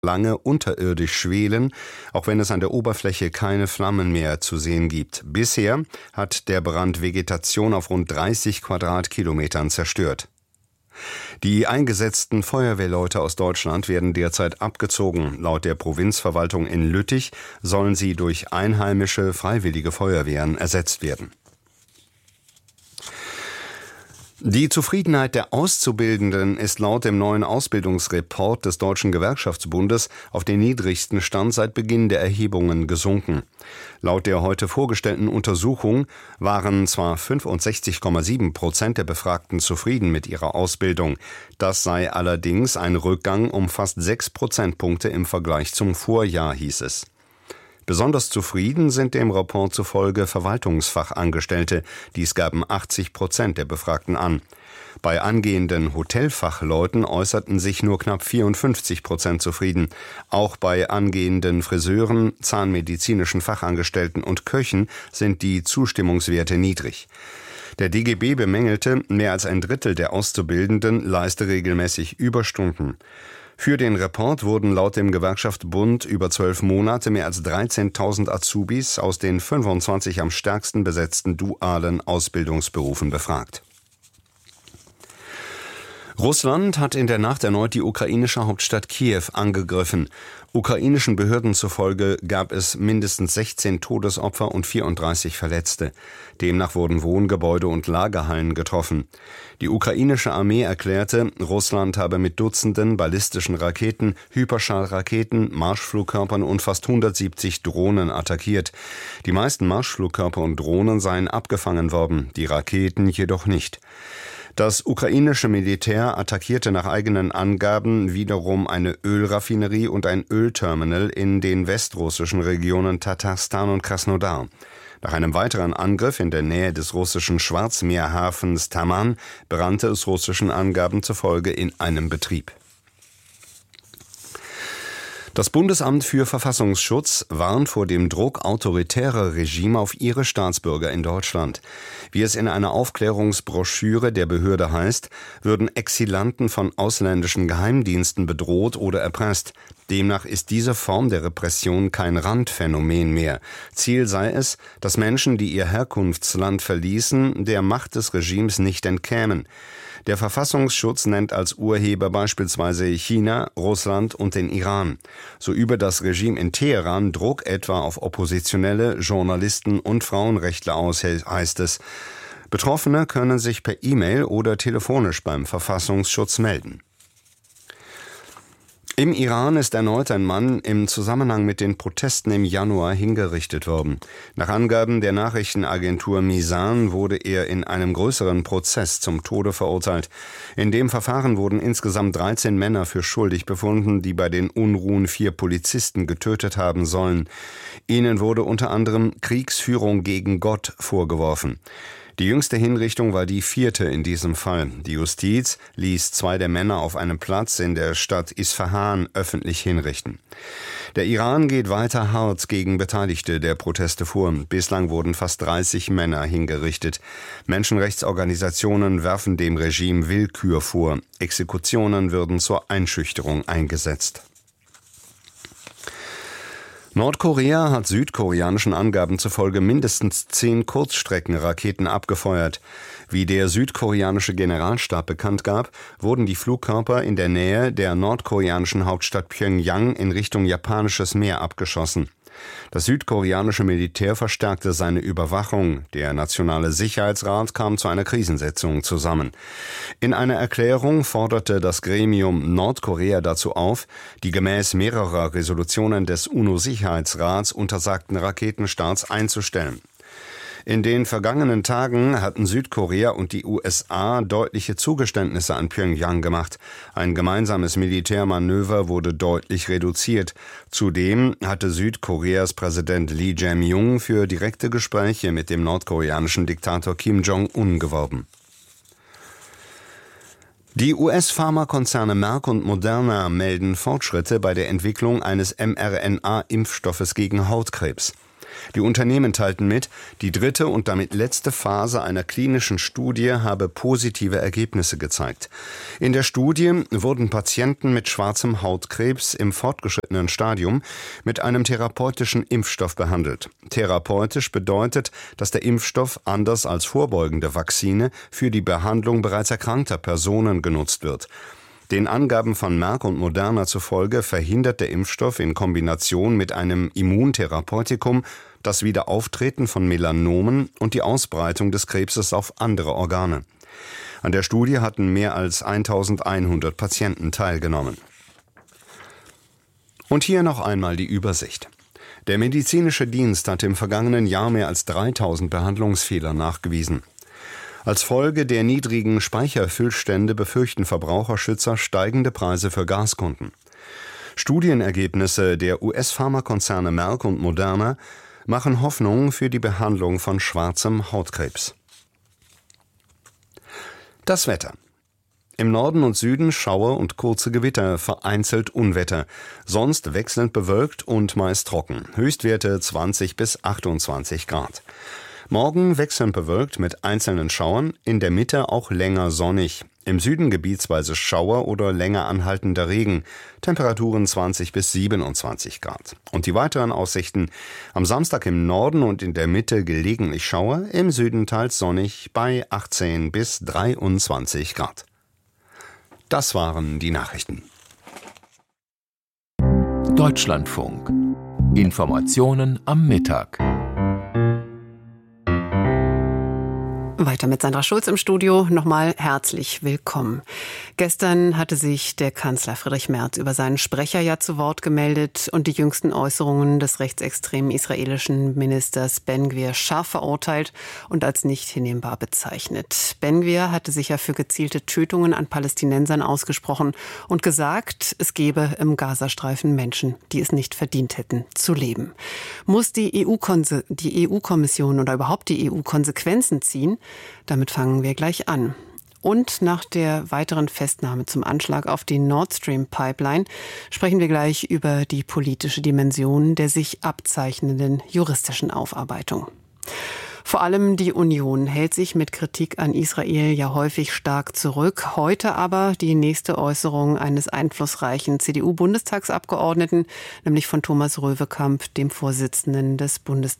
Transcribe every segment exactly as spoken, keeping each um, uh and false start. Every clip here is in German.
lange unterirdisch schwelen, auch wenn es an der Oberfläche keine Flammen mehr zu sehen gibt. Bisher hat der Brand Vegetation auf rund dreißig Quadratkilometern zerstört. Die eingesetzten Feuerwehrleute aus Deutschland werden derzeit abgezogen. Laut der Provinzverwaltung in Lüttich sollen sie durch einheimische freiwillige Feuerwehren ersetzt werden. Die Zufriedenheit der Auszubildenden ist laut dem neuen Ausbildungsreport des Deutschen Gewerkschaftsbundes auf den niedrigsten Stand seit Beginn der Erhebungen gesunken. Laut der heute vorgestellten Untersuchung waren zwar fünfundsechzig Komma sieben Prozent der Befragten zufrieden mit ihrer Ausbildung. Das sei allerdings ein Rückgang um fast sechs Prozentpunkte im Vergleich zum Vorjahr, hieß es. Besonders zufrieden sind dem Rapport zufolge Verwaltungsfachangestellte. Dies gaben achtzig Prozent der Befragten an. Bei angehenden Hotelfachleuten äußerten sich nur knapp vierundfünfzig Prozent zufrieden. Auch bei angehenden Friseuren, zahnmedizinischen Fachangestellten und Köchen sind die Zustimmungswerte niedrig. Der D G B bemängelte, mehr als ein Drittel der Auszubildenden leiste regelmäßig Überstunden. Für den Report wurden laut dem Gewerkschaftsbund über zwölf Monate mehr als dreizehntausend Azubis aus den fünfundzwanzig am stärksten besetzten dualen Ausbildungsberufen befragt. Russland hat in der Nacht erneut die ukrainische Hauptstadt Kiew angegriffen. Ukrainischen Behörden zufolge gab es mindestens sechzehn Todesopfer und vierunddreißig Verletzte. Demnach wurden Wohngebäude und Lagerhallen getroffen. Die ukrainische Armee erklärte, Russland habe mit Dutzenden ballistischen Raketen, Hyperschallraketen, Marschflugkörpern und fast hundertsiebzig Drohnen attackiert. Die meisten Marschflugkörper und Drohnen seien abgefangen worden, die Raketen jedoch nicht. Das ukrainische Militär attackierte nach eigenen Angaben wiederum eine Ölraffinerie und ein Ölterminal in den westrussischen Regionen Tatarstan und Krasnodar. Nach einem weiteren Angriff in der Nähe des russischen Schwarzmeerhafens Taman brannte es russischen Angaben zufolge in einem Betrieb. Das Bundesamt für Verfassungsschutz warnt vor dem Druck autoritärer Regime auf ihre Staatsbürger in Deutschland. Wie es in einer Aufklärungsbroschüre der Behörde heißt, würden Exilanten von ausländischen Geheimdiensten bedroht oder erpresst. Demnach ist diese Form der Repression kein Randphänomen mehr. Ziel sei es, dass Menschen, die ihr Herkunftsland verließen, der Macht des Regimes nicht entkämen. Der Verfassungsschutz nennt als Urheber beispielsweise China, Russland und den Iran. So übe das Regime in Teheran Druck etwa auf Oppositionelle, Journalisten und Frauenrechtler aus, heißt es. Betroffene können sich per E-Mail oder telefonisch beim Verfassungsschutz melden. Im Iran ist erneut ein Mann im Zusammenhang mit den Protesten im Januar hingerichtet worden. Nach Angaben der Nachrichtenagentur Misan wurde er in einem größeren Prozess zum Tode verurteilt. In dem Verfahren wurden insgesamt dreizehn Männer für schuldig befunden, die bei den Unruhen vier Polizisten getötet haben sollen. Ihnen wurde unter anderem Kriegsführung gegen Gott vorgeworfen. Die jüngste Hinrichtung war die vierte in diesem Fall. Die Justiz ließ zwei der Männer auf einem Platz in der Stadt Isfahan öffentlich hinrichten. Der Iran geht weiter hart gegen Beteiligte der Proteste vor. Bislang wurden fast dreißig Männer hingerichtet. Menschenrechtsorganisationen werfen dem Regime Willkür vor. Exekutionen würden zur Einschüchterung eingesetzt. Nordkorea hat südkoreanischen Angaben zufolge mindestens zehn Kurzstreckenraketen abgefeuert. Wie der südkoreanische Generalstab bekannt gab, wurden die Flugkörper in der Nähe der nordkoreanischen Hauptstadt Pjöngjang in Richtung japanisches Meer abgeschossen. Das südkoreanische Militär verstärkte seine Überwachung. Der Nationale Sicherheitsrat kam zu einer Krisensitzung zusammen. In einer Erklärung forderte das Gremium Nordkorea dazu auf, die gemäß mehrerer Resolutionen des UNO-Sicherheitsrats untersagten Raketenstarts einzustellen. In den vergangenen Tagen hatten Südkorea und die U S A deutliche Zugeständnisse an Pjöngjang gemacht. Ein gemeinsames Militärmanöver wurde deutlich reduziert. Zudem hatte Südkoreas Präsident Lee Jae-myung für direkte Gespräche mit dem nordkoreanischen Diktator Kim Jong-un geworben. Die U S-Pharmakonzerne Merck und Moderna melden Fortschritte bei der Entwicklung eines mRNA-Impfstoffes gegen Hautkrebs. Die Unternehmen teilten mit, die dritte und damit letzte Phase einer klinischen Studie habe positive Ergebnisse gezeigt. In der Studie wurden Patienten mit schwarzem Hautkrebs im fortgeschrittenen Stadium mit einem therapeutischen Impfstoff behandelt. Therapeutisch bedeutet, dass der Impfstoff anders als vorbeugende Vakzine für die Behandlung bereits erkrankter Personen genutzt wird. Den Angaben von Merck und Moderna zufolge verhindert der Impfstoff in Kombination mit einem Immuntherapeutikum das Wiederauftreten von Melanomen und die Ausbreitung des Krebses auf andere Organe. An der Studie hatten mehr als eintausendeinhundert Patienten teilgenommen. Und hier noch einmal die Übersicht. Der medizinische Dienst hat im vergangenen Jahr mehr als dreitausend Behandlungsfehler nachgewiesen. Als Folge der niedrigen Speicherfüllstände befürchten Verbraucherschützer steigende Preise für Gaskunden. Studienergebnisse der U S-Pharmakonzerne Merck und Moderna machen Hoffnung für die Behandlung von schwarzem Hautkrebs. Das Wetter. Im Norden und Süden Schauer und kurze Gewitter, vereinzelt Unwetter. Sonst wechselnd bewölkt und meist trocken. Höchstwerte zwanzig bis achtundzwanzig Grad. Morgen wechselnd bewölkt mit einzelnen Schauern, in der Mitte auch länger sonnig. Im Süden gebietsweise Schauer oder länger anhaltender Regen. Temperaturen zwanzig bis siebenundzwanzig Grad. Und die weiteren Aussichten: am Samstag im Norden und in der Mitte gelegentlich Schauer, im Süden teils sonnig bei achtzehn bis dreiundzwanzig Grad. Das waren die Nachrichten. Deutschlandfunk. Informationen am Mittag. Weiter mit Sandra Schulz im Studio. Nochmal herzlich willkommen. Gestern hatte sich der Kanzler Friedrich Merz über seinen Sprecher ja zu Wort gemeldet und die jüngsten Äußerungen des rechtsextremen israelischen Ministers Ben-Gvir scharf verurteilt und als nicht hinnehmbar bezeichnet. Ben-Gvir hatte sich ja für gezielte Tötungen an Palästinensern ausgesprochen und gesagt, es gebe im Gazastreifen Menschen, die es nicht verdient hätten, zu leben. Muss die E U-Konse- die E U-Kommission oder überhaupt die E U Konsequenzen ziehen? Damit fangen wir gleich an. Und nach der weiteren Festnahme zum Anschlag auf die Nord Stream Pipeline sprechen wir gleich über die politische Dimension der sich abzeichnenden juristischen Aufarbeitung. Vor allem die Union hält sich mit Kritik an Israel ja häufig stark zurück. Heute aber die nächste Äußerung eines einflussreichen C D U-Bundestagsabgeordneten, nämlich von Thomas Röwekamp, dem Vorsitzenden des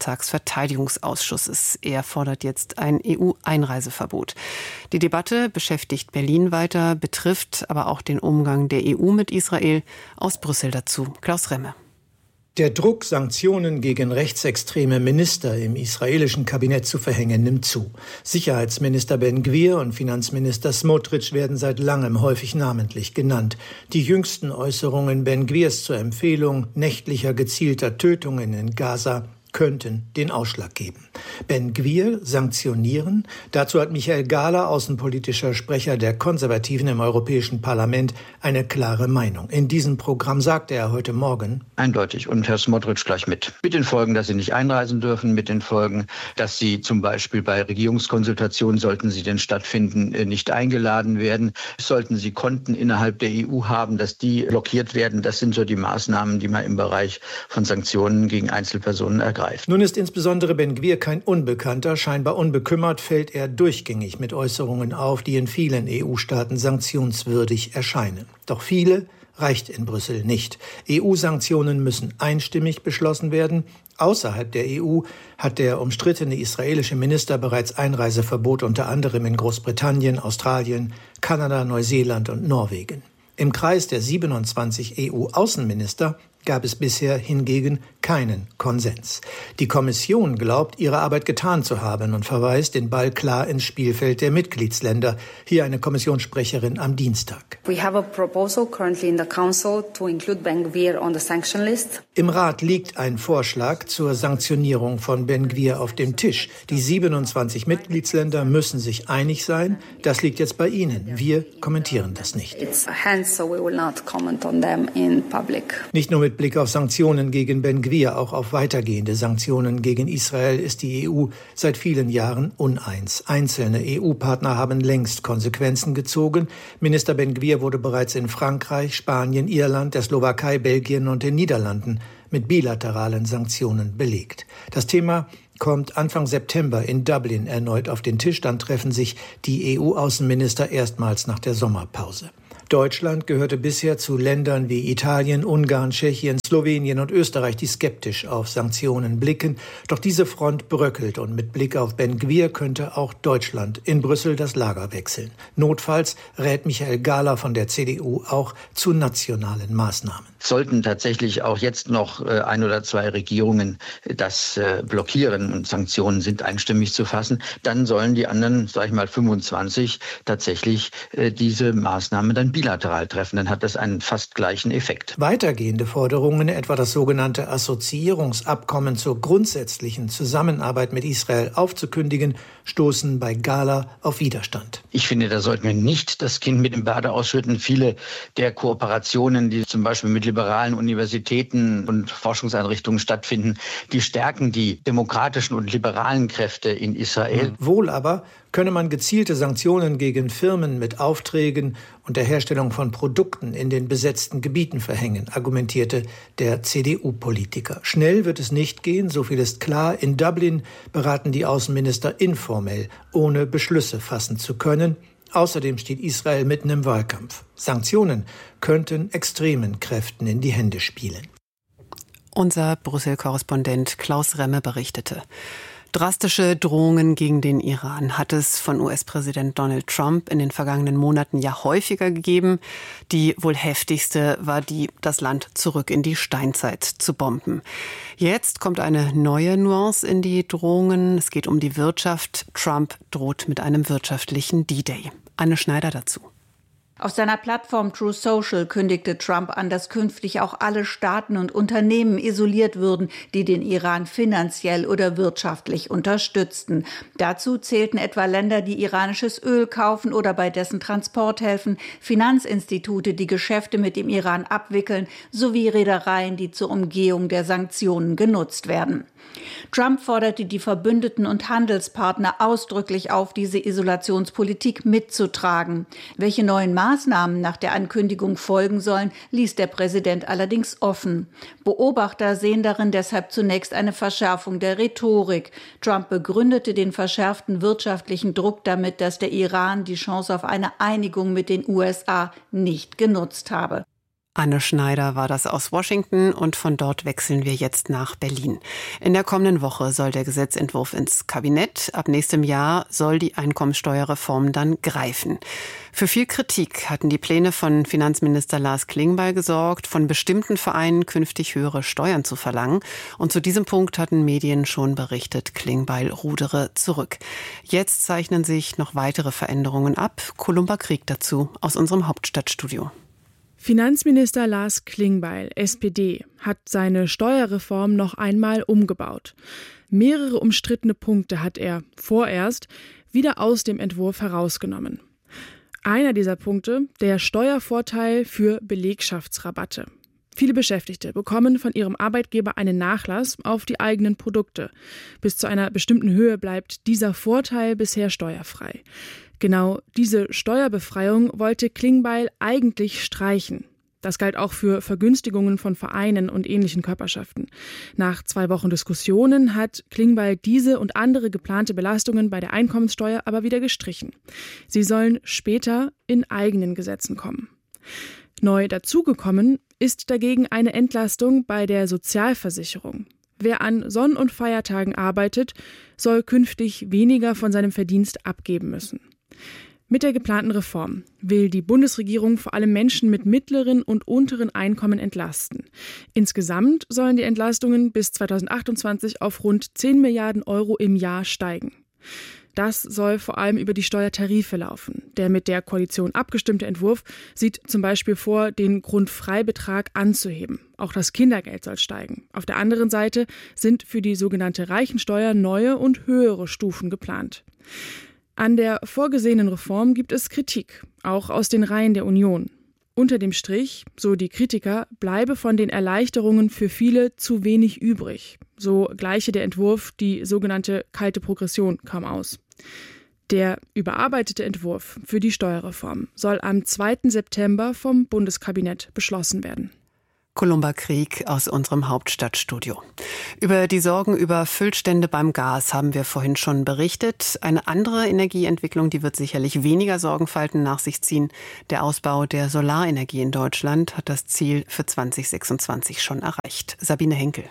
Bundestagsverteidigungsausschusses. Er fordert jetzt ein E U-Einreiseverbot. Die Debatte beschäftigt Berlin weiter, betrifft aber auch den Umgang der E U mit Israel. Aus Brüssel dazu Klaus Remme. Der Druck, Sanktionen gegen rechtsextreme Minister im israelischen Kabinett zu verhängen, nimmt zu. Sicherheitsminister Ben-Gvir und Finanzminister Smotrich werden seit langem häufig namentlich genannt. Die jüngsten Äußerungen Ben-Gvirs zur Empfehlung nächtlicher gezielter Tötungen in Gaza könnten den Ausschlag geben. Ben-Gvir sanktionieren? Dazu hat Michael Gahler, außenpolitischer Sprecher der Konservativen im Europäischen Parlament, eine klare Meinung. In diesem Programm sagte er heute Morgen: Eindeutig. Und Herr Smotrich gleich mit. Mit den Folgen, dass sie nicht einreisen dürfen, mit den Folgen, dass sie zum Beispiel bei Regierungskonsultationen, sollten sie denn stattfinden, nicht eingeladen werden. Sollten sie Konten innerhalb der E U haben, dass die blockiert werden. Das sind so die Maßnahmen, die man im Bereich von Sanktionen gegen Einzelpersonen ergreift. Nun ist insbesondere Ben-Gvir kein Unbekannter. Scheinbar unbekümmert fällt er durchgängig mit Äußerungen auf, die in vielen E U-Staaten sanktionswürdig erscheinen. Doch viele reicht in Brüssel nicht. E U-Sanktionen müssen einstimmig beschlossen werden. Außerhalb der E U hat der umstrittene israelische Minister bereits Einreiseverbot unter anderem in Großbritannien, Australien, Kanada, Neuseeland und Norwegen. Im Kreis der siebenundzwanzig E U-Außenminister gab es bisher hingegen keinen Konsens. Die Kommission glaubt, ihre Arbeit getan zu haben und verweist den Ball klar ins Spielfeld der Mitgliedsländer. Hier eine Kommissionssprecherin am Dienstag. We have a proposal currently in the Council to include Ben-Gvir on the sanction list. Im Rat liegt ein Vorschlag zur Sanktionierung von Ben-Gvir auf dem Tisch. Die siebenundzwanzig Mitgliedsländer müssen sich einig sein. Das liegt jetzt bei Ihnen. Wir kommentieren das nicht. It's hands, so we will not comment on them in public. Nicht nur mit Blick auf Sanktionen gegen Ben-Gvir, auch auf weitergehende Sanktionen gegen Israel ist die E U seit vielen Jahren uneins. Einzelne E U-Partner haben längst Konsequenzen gezogen. Minister Ben-Gvir wurde bereits in Frankreich, Spanien, Irland, der Slowakei, Belgien und den Niederlanden mit bilateralen Sanktionen belegt. Das Thema kommt Anfang September in Dublin erneut auf den Tisch. Dann treffen sich die E U-Außenminister erstmals nach der Sommerpause. Deutschland gehörte bisher zu Ländern wie Italien, Ungarn, Tschechien, Slowenien und Österreich, die skeptisch auf Sanktionen blicken. Doch diese Front bröckelt und mit Blick auf Ben Gvir könnte auch Deutschland in Brüssel das Lager wechseln. Notfalls rät Michael Gahler von der C D U auch zu nationalen Maßnahmen. Sollten tatsächlich auch jetzt noch äh, ein oder zwei Regierungen das äh, blockieren und Sanktionen sind einstimmig zu fassen, dann sollen die anderen, sag ich mal, fünfundzwanzig tatsächlich äh, diese Maßnahmen dann bilateral treffen. Dann hat das einen fast gleichen Effekt. Weitergehende Forderungen, etwa das sogenannte Assoziierungsabkommen zur grundsätzlichen Zusammenarbeit mit Israel aufzukündigen, stoßen bei Gahler auf Widerstand. Ich finde, da sollten wir nicht das Kind mit dem Bade ausschütten. Viele der Kooperationen, die zum Beispiel mit liberalen Universitäten und Forschungseinrichtungen stattfinden, die stärken die demokratischen und liberalen Kräfte in Israel. Wohl aber könne man gezielte Sanktionen gegen Firmen mit Aufträgen und der Herstellung von Produkten in den besetzten Gebieten verhängen, argumentierte der C D U-Politiker. Schnell wird es nicht gehen, so viel ist klar. In Dublin beraten die Außenminister informell, ohne Beschlüsse fassen zu können. Außerdem steht Israel mitten im Wahlkampf. Sanktionen könnten extremen Kräften in die Hände spielen. Unser Brüssel-Korrespondent Klaus Remme berichtete. Drastische Drohungen gegen den Iran hat es von U S-Präsident Donald Trump in den vergangenen Monaten ja häufiger gegeben. Die wohl heftigste war die, das Land zurück in die Steinzeit zu bomben. Jetzt kommt eine neue Nuance in die Drohungen. Es geht um die Wirtschaft. Trump droht mit einem wirtschaftlichen D-Day. Anne Schneider dazu. Auf seiner Plattform True Social kündigte Trump an, dass künftig auch alle Staaten und Unternehmen isoliert würden, die den Iran finanziell oder wirtschaftlich unterstützten. Dazu zählten etwa Länder, die iranisches Öl kaufen oder bei dessen Transport helfen, Finanzinstitute, die Geschäfte mit dem Iran abwickeln, sowie Reedereien, die zur Umgehung der Sanktionen genutzt werden. Trump forderte die Verbündeten und Handelspartner ausdrücklich auf, diese Isolationspolitik mitzutragen. Welche neuen Maßnahmen nach der Ankündigung folgen sollen, ließ der Präsident allerdings offen. Beobachter sehen darin deshalb zunächst eine Verschärfung der Rhetorik. Trump begründete den verschärften wirtschaftlichen Druck damit, dass der Iran die Chance auf eine Einigung mit den U S A nicht genutzt habe. Anne Schneider war das aus Washington und von dort wechseln wir jetzt nach Berlin. In der kommenden Woche soll der Gesetzentwurf ins Kabinett. Ab nächstem Jahr soll die Einkommensteuerreform dann greifen. Für viel Kritik hatten die Pläne von Finanzminister Lars Klingbeil gesorgt, von bestimmten Vereinen künftig höhere Steuern zu verlangen. Und zu diesem Punkt hatten Medien schon berichtet, Klingbeil rudere zurück. Jetzt zeichnen sich noch weitere Veränderungen ab. Columba Krieg dazu aus unserem Hauptstadtstudio. Finanzminister Lars Klingbeil, S P D, hat seine Steuerreform noch einmal umgebaut. Mehrere umstrittene Punkte hat er vorerst wieder aus dem Entwurf herausgenommen. Einer dieser Punkte, der Steuervorteil für Belegschaftsrabatte. Viele Beschäftigte bekommen von ihrem Arbeitgeber einen Nachlass auf die eigenen Produkte. Bis zu einer bestimmten Höhe bleibt dieser Vorteil bisher steuerfrei. Genau diese Steuerbefreiung wollte Klingbeil eigentlich streichen. Das galt auch für Vergünstigungen von Vereinen und ähnlichen Körperschaften. Nach zwei Wochen Diskussionen hat Klingbeil diese und andere geplante Belastungen bei der Einkommenssteuer aber wieder gestrichen. Sie sollen später in eigenen Gesetzen kommen. Neu dazugekommen ist dagegen eine Entlastung bei der Sozialversicherung. Wer an Sonn- und Feiertagen arbeitet, soll künftig weniger von seinem Verdienst abgeben müssen. Mit der geplanten Reform will die Bundesregierung vor allem Menschen mit mittleren und unteren Einkommen entlasten. Insgesamt sollen die Entlastungen bis zweitausendachtundzwanzig auf rund zehn Milliarden Euro im Jahr steigen. Das soll vor allem über die Steuertarife laufen. Der mit der Koalition abgestimmte Entwurf sieht zum Beispiel vor, den Grundfreibetrag anzuheben. Auch das Kindergeld soll steigen. Auf der anderen Seite sind für die sogenannte Reichensteuer neue und höhere Stufen geplant. An der vorgesehenen Reform gibt es Kritik, auch aus den Reihen der Union. Unter dem Strich, so die Kritiker, bleibe von den Erleichterungen für viele zu wenig übrig. So gleiche der Entwurf die sogenannte kalte Progression kaum aus. Der überarbeitete Entwurf für die Steuerreform soll am zweiten September vom Bundeskabinett beschlossen werden. Columba Krieg aus unserem Hauptstadtstudio. Über die Sorgen über Füllstände beim Gas haben wir vorhin schon berichtet. Eine andere Energieentwicklung, die wird sicherlich weniger Sorgenfalten nach sich ziehen. Der Ausbau der Solarenergie in Deutschland hat das Ziel für zwanzig sechsundzwanzig schon erreicht. Sabine Henkel.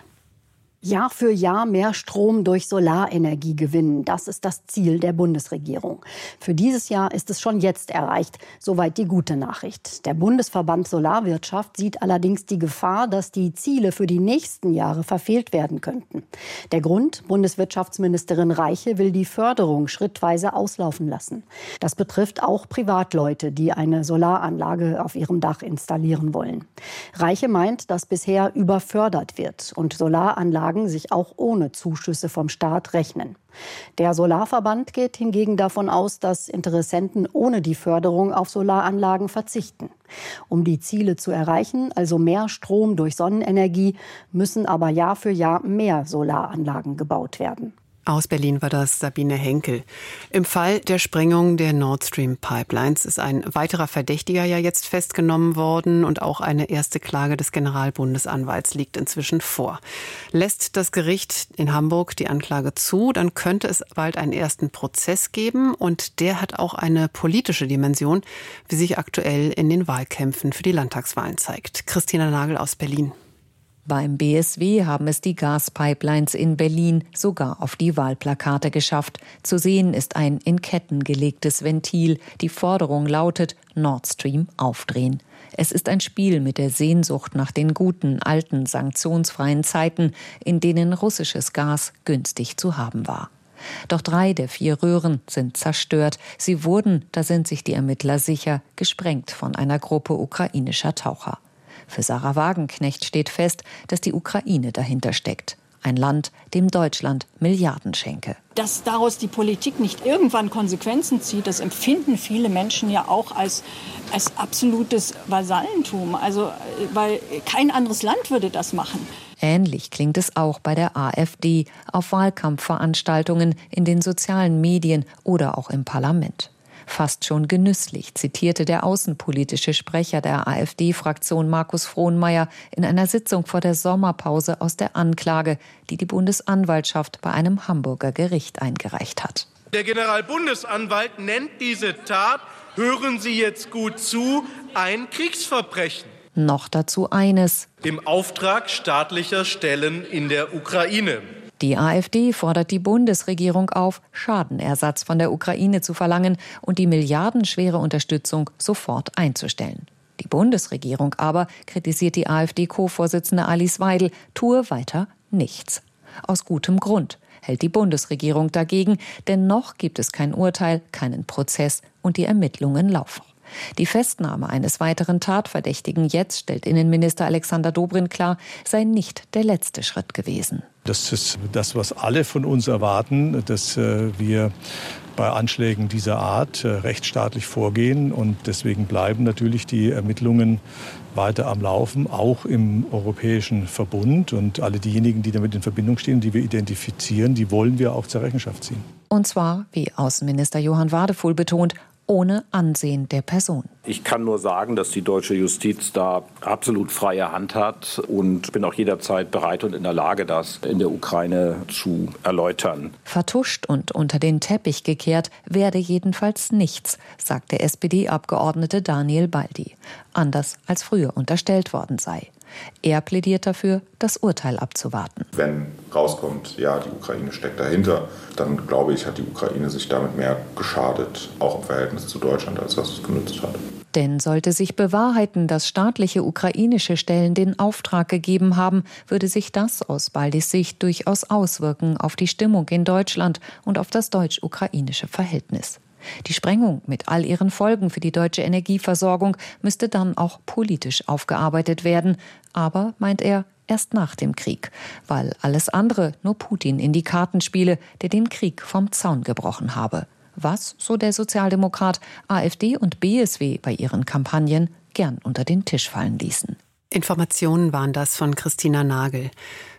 Jahr für Jahr mehr Strom durch Solarenergie gewinnen. Das ist das Ziel der Bundesregierung. Für dieses Jahr ist es schon jetzt erreicht. Soweit die gute Nachricht. Der Bundesverband Solarwirtschaft sieht allerdings die Gefahr, dass die Ziele für die nächsten Jahre verfehlt werden könnten. Der Grund? Bundeswirtschaftsministerin Reiche will die Förderung schrittweise auslaufen lassen. Das betrifft auch Privatleute, die eine Solaranlage auf ihrem Dach installieren wollen. Reiche meint, dass bisher überfördert wird und Solaranlagen sich auch ohne Zuschüsse vom Staat rechnen. Der Solarverband geht hingegen davon aus, dass Interessenten ohne die Förderung auf Solaranlagen verzichten. Um die Ziele zu erreichen, also mehr Strom durch Sonnenenergie, müssen aber Jahr für Jahr mehr Solaranlagen gebaut werden. Aus Berlin war das Sabine Henkel. Im Fall der Sprengung der Nord Stream Pipelines ist ein weiterer Verdächtiger ja jetzt festgenommen worden und auch eine erste Klage des Generalbundesanwalts liegt inzwischen vor. Lässt das Gericht in Hamburg die Anklage zu, dann könnte es bald einen ersten Prozess geben und der hat auch eine politische Dimension, wie sich aktuell in den Wahlkämpfen für die Landtagswahlen zeigt. Christina Nagel aus Berlin. Beim B S W haben es die Gaspipelines in Berlin sogar auf die Wahlplakate geschafft. Zu sehen ist ein in Ketten gelegtes Ventil. Die Forderung lautet Nord Stream aufdrehen. Es ist ein Spiel mit der Sehnsucht nach den guten, alten, sanktionsfreien Zeiten, in denen russisches Gas günstig zu haben war. Doch drei der vier Röhren sind zerstört. Sie wurden, da sind sich die Ermittler sicher, gesprengt von einer Gruppe ukrainischer Taucher. Für Sarah Wagenknecht steht fest, dass die Ukraine dahinter steckt. Ein Land, dem Deutschland Milliarden schenke. Dass daraus die Politik nicht irgendwann Konsequenzen zieht, das empfinden viele Menschen ja auch als, als absolutes Vasallentum. Also, weil kein anderes Land würde das machen. Ähnlich klingt es auch bei der AfD auf Wahlkampfveranstaltungen, in den sozialen Medien oder auch im Parlament. Fast schon genüsslich zitierte der außenpolitische Sprecher der AfD-Fraktion Markus Frohnmayer in einer Sitzung vor der Sommerpause aus der Anklage, die die Bundesanwaltschaft bei einem Hamburger Gericht eingereicht hat. Der Generalbundesanwalt nennt diese Tat, hören Sie jetzt gut zu, ein Kriegsverbrechen. Noch dazu eines: Im Auftrag staatlicher Stellen in der Ukraine. Die AfD fordert die Bundesregierung auf, Schadenersatz von der Ukraine zu verlangen und die milliardenschwere Unterstützung sofort einzustellen. Die Bundesregierung aber, kritisiert die AfD-Co-Vorsitzende Alice Weidel, tue weiter nichts. Aus gutem Grund hält die Bundesregierung dagegen, denn noch gibt es kein Urteil, keinen Prozess und die Ermittlungen laufen. Die Festnahme eines weiteren Tatverdächtigen jetzt, stellt Innenminister Alexander Dobrindt klar, sei nicht der letzte Schritt gewesen. Das ist das, was alle von uns erwarten, dass wir bei Anschlägen dieser Art rechtsstaatlich vorgehen. Und deswegen bleiben natürlich die Ermittlungen weiter am Laufen, auch im Europäischen Verbund. Und alle diejenigen, die damit in Verbindung stehen, die wir identifizieren, die wollen wir auch zur Rechenschaft ziehen. Und zwar, wie Außenminister Johann Wadefuhl betont, ohne Ansehen der Person. Ich kann nur sagen, dass die deutsche Justiz da absolut freie Hand hat und bin auch jederzeit bereit und in der Lage, das in der Ukraine zu erläutern. Vertuscht und unter den Teppich gekehrt werde jedenfalls nichts, sagt der S P D-Abgeordnete Daniel Baldi. Anders als früher unterstellt worden sei. Er plädiert dafür, das Urteil abzuwarten. Wenn rauskommt, ja, die Ukraine steckt dahinter, dann glaube ich, hat die Ukraine sich damit mehr geschadet, auch im Verhältnis zu Deutschland, als was es genützt hat. Denn sollte sich bewahrheiten, dass staatliche ukrainische Stellen den Auftrag gegeben haben, würde sich das aus Baldis Sicht durchaus auswirken auf die Stimmung in Deutschland und auf das deutsch-ukrainische Verhältnis. Die Sprengung mit all ihren Folgen für die deutsche Energieversorgung müsste dann auch politisch aufgearbeitet werden. Aber, meint er, erst nach dem Krieg, weil alles andere nur Putin in die Karten spiele, der den Krieg vom Zaun gebrochen habe. Was, so der Sozialdemokrat, AfD und B S W bei ihren Kampagnen gern unter den Tisch fallen ließen. Informationen waren das von Christina Nagel.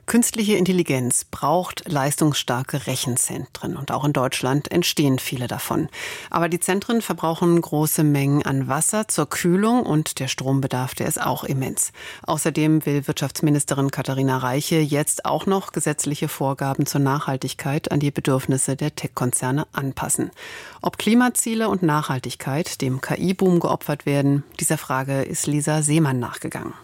Künstliche Intelligenz braucht leistungsstarke Rechenzentren und auch in Deutschland entstehen viele davon. Aber die Zentren verbrauchen große Mengen an Wasser zur Kühlung und der Strombedarf, der ist auch immens. Außerdem will Wirtschaftsministerin Katharina Reiche jetzt auch noch gesetzliche Vorgaben zur Nachhaltigkeit an die Bedürfnisse der Tech-Konzerne anpassen. Ob Klimaziele und Nachhaltigkeit dem K I-Boom geopfert werden, dieser Frage ist Lisa Seemann nachgegangen.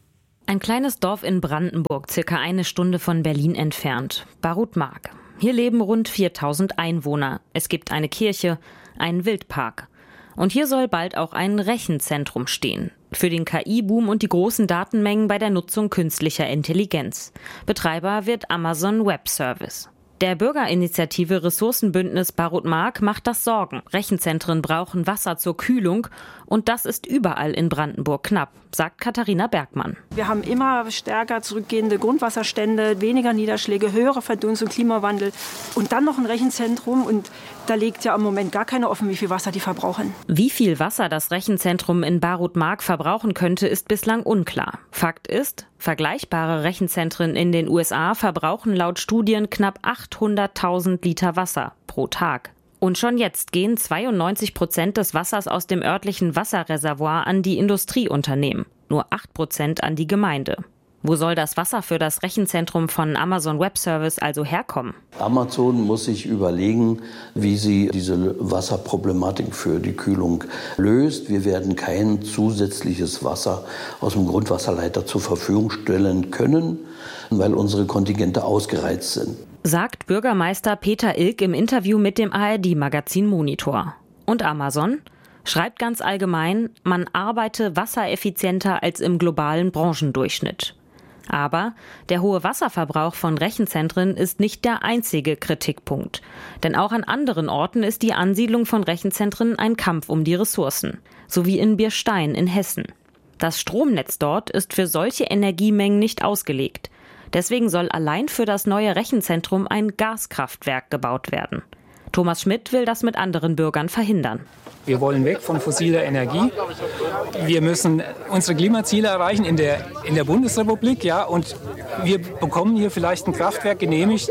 Ein kleines Dorf in Brandenburg, circa eine Stunde von Berlin entfernt, Barut-Mark. Hier leben rund viertausend Einwohner. Es gibt eine Kirche, einen Wildpark. Und hier soll bald auch ein Rechenzentrum stehen. Für den K I-Boom und die großen Datenmengen bei der Nutzung künstlicher Intelligenz. Betreiber wird Amazon Web Service. Der Bürgerinitiative Ressourcenbündnis Barut-Mark macht das Sorgen. Rechenzentren brauchen Wasser zur Kühlung und das ist überall in Brandenburg knapp, sagt Katharina Bergmann. Wir haben immer stärker zurückgehende Grundwasserstände, weniger Niederschläge, höhere Verdunstung, Klimawandel und dann noch ein Rechenzentrum und da liegt ja im Moment gar keiner offen, wie viel Wasser die verbrauchen. Wie viel Wasser das Rechenzentrum in Barut-Mark verbrauchen könnte, ist bislang unklar. Fakt ist, vergleichbare Rechenzentren in den U S A verbrauchen laut Studien knapp achthunderttausend Liter Wasser pro Tag. Und schon jetzt gehen zweiundneunzig Prozent des Wassers aus dem örtlichen Wasserreservoir an die Industrieunternehmen, nur acht Prozent an die Gemeinde. Wo soll das Wasser für das Rechenzentrum von Amazon Web Service also herkommen? Amazon muss sich überlegen, wie sie diese Wasserproblematik für die Kühlung löst. Wir werden kein zusätzliches Wasser aus dem Grundwasserleiter zur Verfügung stellen können, weil unsere Kontingente ausgereizt sind. Sagt Bürgermeister Peter Ilk im Interview mit dem A R D-Magazin Monitor. Und Amazon schreibt ganz allgemein, man arbeite wassereffizienter als im globalen Branchendurchschnitt. Aber der hohe Wasserverbrauch von Rechenzentren ist nicht der einzige Kritikpunkt. Denn auch an anderen Orten ist die Ansiedlung von Rechenzentren ein Kampf um die Ressourcen. So wie in Bierstein in Hessen. Das Stromnetz dort ist für solche Energiemengen nicht ausgelegt. Deswegen soll allein für das neue Rechenzentrum ein Gaskraftwerk gebaut werden. Thomas Schmidt will das mit anderen Bürgern verhindern. Wir wollen weg von fossiler Energie. Wir müssen unsere Klimaziele erreichen in der, in der Bundesrepublik. Ja, und wir bekommen hier vielleicht ein Kraftwerk genehmigt.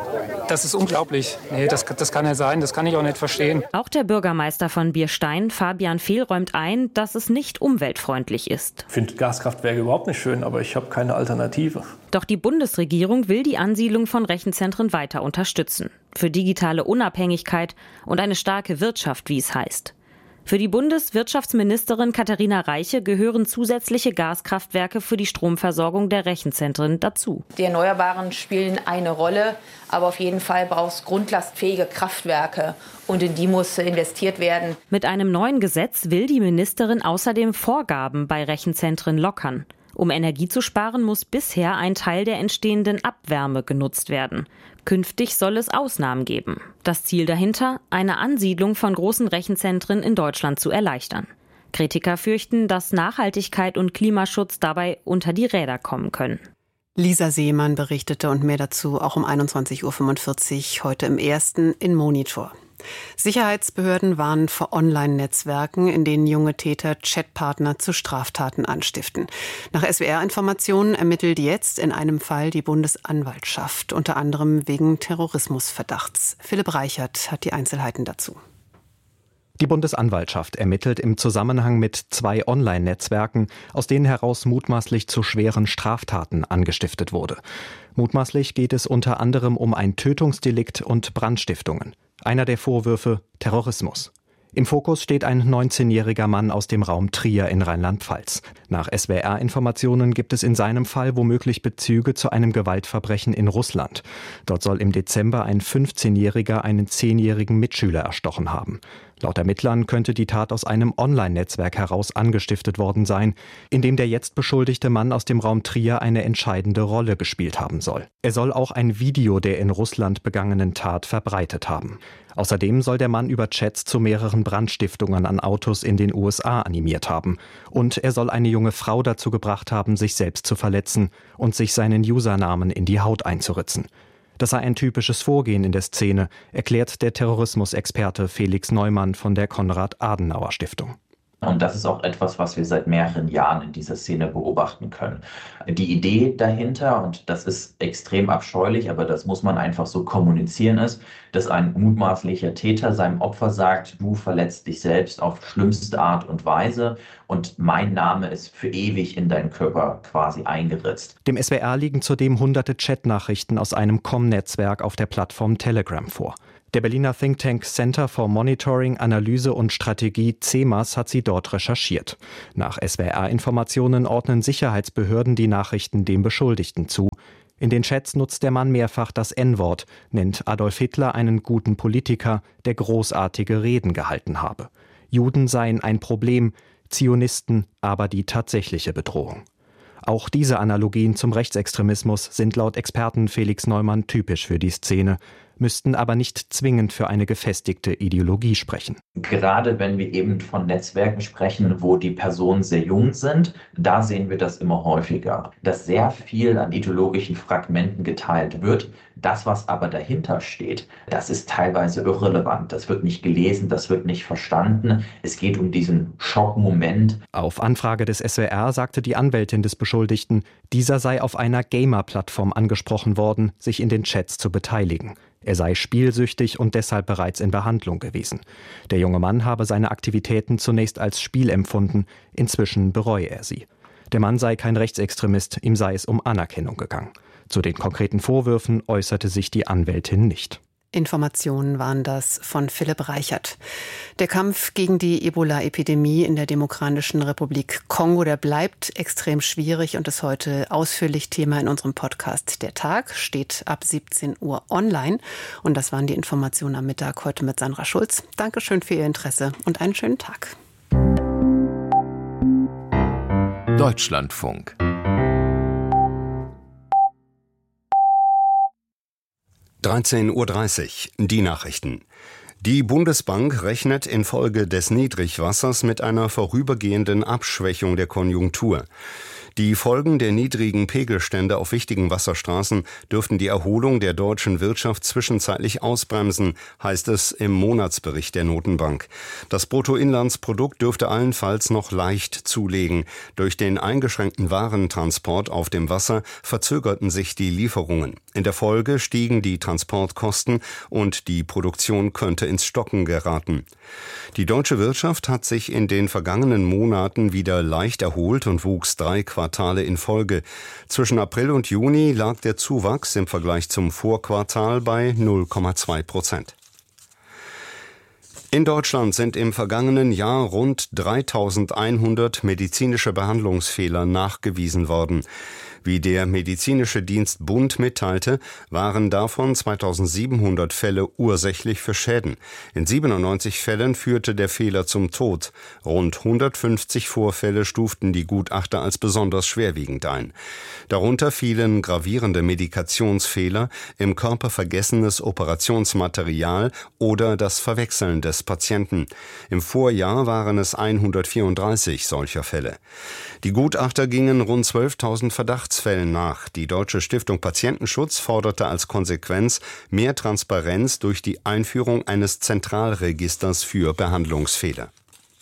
Das ist unglaublich. Nee, das, das kann ja sein. Das kann ich auch nicht verstehen. Auch der Bürgermeister von Bierstein, Fabian Fehl, räumt ein, dass es nicht umweltfreundlich ist. Ich finde Gaskraftwerke überhaupt nicht schön, aber ich habe keine Alternative. Doch die Bundesregierung will die Ansiedlung von Rechenzentren weiter unterstützen. Für digitale Unabhängigkeit und eine starke Wirtschaft, wie es heißt. Für die Bundeswirtschaftsministerin Katharina Reiche gehören zusätzliche Gaskraftwerke für die Stromversorgung der Rechenzentren dazu. Die Erneuerbaren spielen eine Rolle, aber auf jeden Fall braucht es grundlastfähige Kraftwerke und in die muss investiert werden. Mit einem neuen Gesetz will die Ministerin außerdem Vorgaben bei Rechenzentren lockern. Um Energie zu sparen, muss bisher ein Teil der entstehenden Abwärme genutzt werden. Künftig soll es Ausnahmen geben. Das Ziel dahinter, eine Ansiedlung von großen Rechenzentren in Deutschland zu erleichtern. Kritiker fürchten, dass Nachhaltigkeit und Klimaschutz dabei unter die Räder kommen können. Lisa Seemann berichtete und mehr dazu auch um einundzwanzig Uhr fünfundvierzig heute im Ersten in Monitor. Sicherheitsbehörden warnen vor Online-Netzwerken, in denen junge Täter Chatpartner zu Straftaten anstiften. Nach S W R-Informationen ermittelt jetzt in einem Fall die Bundesanwaltschaft, unter anderem wegen Terrorismusverdachts. Philipp Reichert hat die Einzelheiten dazu. Die Bundesanwaltschaft ermittelt im Zusammenhang mit zwei Online-Netzwerken, aus denen heraus mutmaßlich zu schweren Straftaten angestiftet wurde. Mutmaßlich geht es unter anderem um ein Tötungsdelikt und Brandstiftungen. Einer der Vorwürfe: Terrorismus. Im Fokus steht ein neunzehnjähriger Mann aus dem Raum Trier in Rheinland-Pfalz. Nach S W R-Informationen gibt es in seinem Fall womöglich Bezüge zu einem Gewaltverbrechen in Russland. Dort soll im Dezember ein fünfzehnjähriger einen zehnjährigen Mitschüler erstochen haben. Laut Ermittlern könnte die Tat aus einem Online-Netzwerk heraus angestiftet worden sein, in dem der jetzt beschuldigte Mann aus dem Raum Trier eine entscheidende Rolle gespielt haben soll. Er soll auch ein Video der in Russland begangenen Tat verbreitet haben. Außerdem soll der Mann über Chats zu mehreren Brandstiftungen an Autos in den U S A animiert haben. Und er soll eine junge Frau dazu gebracht haben, sich selbst zu verletzen und sich seinen Usernamen in die Haut einzuritzen. Das sei ein typisches Vorgehen in der Szene, erklärt der Terrorismusexperte Felix Neumann von der Konrad-Adenauer-Stiftung. Und das ist auch etwas, was wir seit mehreren Jahren in dieser Szene beobachten können. Die Idee dahinter, und das ist extrem abscheulich, aber das muss man einfach so kommunizieren, ist, dass ein mutmaßlicher Täter seinem Opfer sagt, du verletzt dich selbst auf schlimmste Art und Weise und mein Name ist für ewig in deinen Körper quasi eingeritzt. Dem S W R liegen zudem hunderte Chatnachrichten aus einem Com-Netzwerk auf der Plattform Telegram vor. Der Berliner Think Tank Center for Monitoring, Analyse und Strategie C E M A S hat sie dort recherchiert. Nach S W R-Informationen ordnen Sicherheitsbehörden die Nachrichten dem Beschuldigten zu. In den Chats nutzt der Mann mehrfach das En-Wort, nennt Adolf Hitler einen guten Politiker, der großartige Reden gehalten habe. Juden seien ein Problem, Zionisten aber die tatsächliche Bedrohung. Auch diese Analogien zum Rechtsextremismus sind laut Experten Felix Neumann typisch für die Szene, müssten aber nicht zwingend für eine gefestigte Ideologie sprechen. Gerade wenn wir eben von Netzwerken sprechen, wo die Personen sehr jung sind, da sehen wir das immer häufiger, dass sehr viel an ideologischen Fragmenten geteilt wird. Das, was aber dahinter steht, das ist teilweise irrelevant. Das wird nicht gelesen, das wird nicht verstanden. Es geht um diesen Schockmoment. Auf Anfrage des S W R sagte die Anwältin des Beschuldigten, dieser sei auf einer Gamer-Plattform angesprochen worden, sich in den Chats zu beteiligen. Er sei spielsüchtig und deshalb bereits in Behandlung gewesen. Der junge Mann habe seine Aktivitäten zunächst als Spiel empfunden, inzwischen bereue er sie. Der Mann sei kein Rechtsextremist, ihm sei es um Anerkennung gegangen. Zu den konkreten Vorwürfen äußerte sich die Anwältin nicht. Informationen waren das von Philipp Reichert. Der Kampf gegen die Ebola-Epidemie in der Demokratischen Republik Kongo, der bleibt extrem schwierig und ist heute ausführlich Thema in unserem Podcast. Der Tag steht ab siebzehn Uhr online. Und das waren die Informationen am Mittag heute mit Sandra Schulz. Dankeschön für Ihr Interesse und einen schönen Tag. Deutschlandfunk. dreizehn Uhr dreißig, die Nachrichten. Die Bundesbank rechnet infolge des Niedrigwassers mit einer vorübergehenden Abschwächung der Konjunktur. Die Folgen der niedrigen Pegelstände auf wichtigen Wasserstraßen dürften die Erholung der deutschen Wirtschaft zwischenzeitlich ausbremsen, heißt es im Monatsbericht der Notenbank. Das Bruttoinlandsprodukt dürfte allenfalls noch leicht zulegen. Durch den eingeschränkten Warentransport auf dem Wasser verzögerten sich die Lieferungen. In der Folge stiegen die Transportkosten und die Produktion könnte ins Stocken geraten. Die deutsche Wirtschaft hat sich in den vergangenen Monaten wieder leicht erholt und wuchs drei Quartale in Folge. Zwischen April und Juni lag der Zuwachs im Vergleich zum Vorquartal bei null Komma zwei Prozent. In Deutschland sind im vergangenen Jahr rund dreitausendeinhundert medizinische Behandlungsfehler nachgewiesen worden. Wie der Medizinische Dienst Bund mitteilte, waren davon zweitausendsiebenhundert Fälle ursächlich für Schäden. In siebenundneunzig Fällen führte der Fehler zum Tod. Rund hundertfünfzig Vorfälle stuften die Gutachter als besonders schwerwiegend ein. Darunter fielen gravierende Medikationsfehler, im Körper vergessenes Operationsmaterial oder das Verwechseln des Patienten. Im Vorjahr waren es hundertvierunddreißig solcher Fälle. Die Gutachter gingen rund zwölftausend Verdachtsfällen nach. Die Deutsche Stiftung Patientenschutz forderte als Konsequenz mehr Transparenz durch die Einführung eines Zentralregisters für Behandlungsfehler.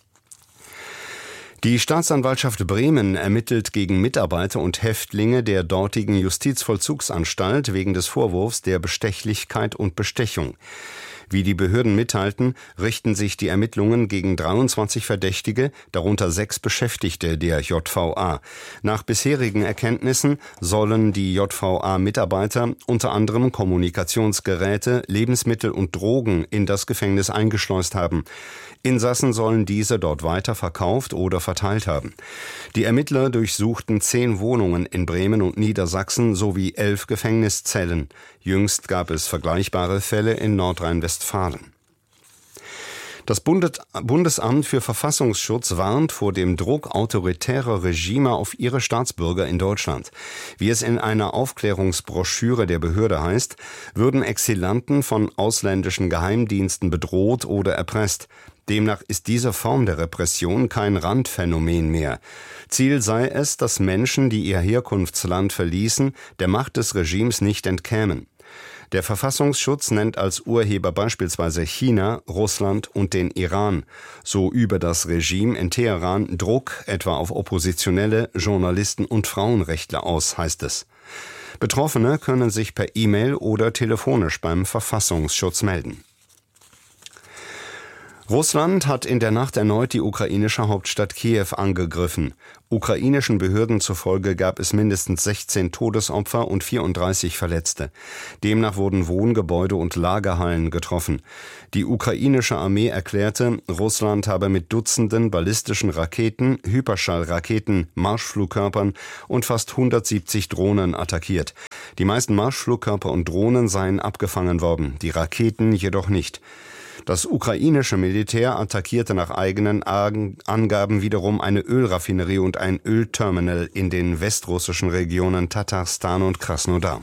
Die Staatsanwaltschaft Bremen ermittelt gegen Mitarbeiter und Häftlinge der dortigen Justizvollzugsanstalt wegen des Vorwurfs der Bestechlichkeit und Bestechung. Wie die Behörden mitteilten, richten sich die Ermittlungen gegen dreiundzwanzig Verdächtige, darunter sechs Beschäftigte der J V A. Nach bisherigen Erkenntnissen sollen die J V A-Mitarbeiter unter anderem Kommunikationsgeräte, Lebensmittel und Drogen in das Gefängnis eingeschleust haben. Insassen sollen diese dort weiterverkauft oder verteilt haben. Die Ermittler durchsuchten zehn Wohnungen in Bremen und Niedersachsen sowie elf Gefängniszellen. Jüngst gab es vergleichbare Fälle in Nordrhein-Westfalen. Das Bundesamt für Verfassungsschutz warnt vor dem Druck autoritärer Regime auf ihre Staatsbürger in Deutschland. Wie es in einer Aufklärungsbroschüre der Behörde heißt, würden Exilanten von ausländischen Geheimdiensten bedroht oder erpresst. Demnach ist diese Form der Repression kein Randphänomen mehr. Ziel sei es, dass Menschen, die ihr Herkunftsland verließen, der Macht des Regimes nicht entkämen. Der Verfassungsschutz nennt als Urheber beispielsweise China, Russland und den Iran. So übe das Regime in Teheran Druck etwa auf Oppositionelle, Journalisten und Frauenrechtler aus, heißt es. Betroffene können sich per E-Mail oder telefonisch beim Verfassungsschutz melden. Russland hat in der Nacht erneut die ukrainische Hauptstadt Kiew angegriffen. Ukrainischen Behörden zufolge gab es mindestens sechzehn Todesopfer und vierunddreißig Verletzte. Demnach wurden Wohngebäude und Lagerhallen getroffen. Die ukrainische Armee erklärte, Russland habe mit Dutzenden ballistischen Raketen, Hyperschallraketen, Marschflugkörpern und fast hundertsiebzig Drohnen attackiert. Die meisten Marschflugkörper und Drohnen seien abgefangen worden, die Raketen jedoch nicht. Das ukrainische Militär attackierte nach eigenen Angaben wiederum eine Ölraffinerie und ein Ölterminal in den westrussischen Regionen Tatarstan und Krasnodar.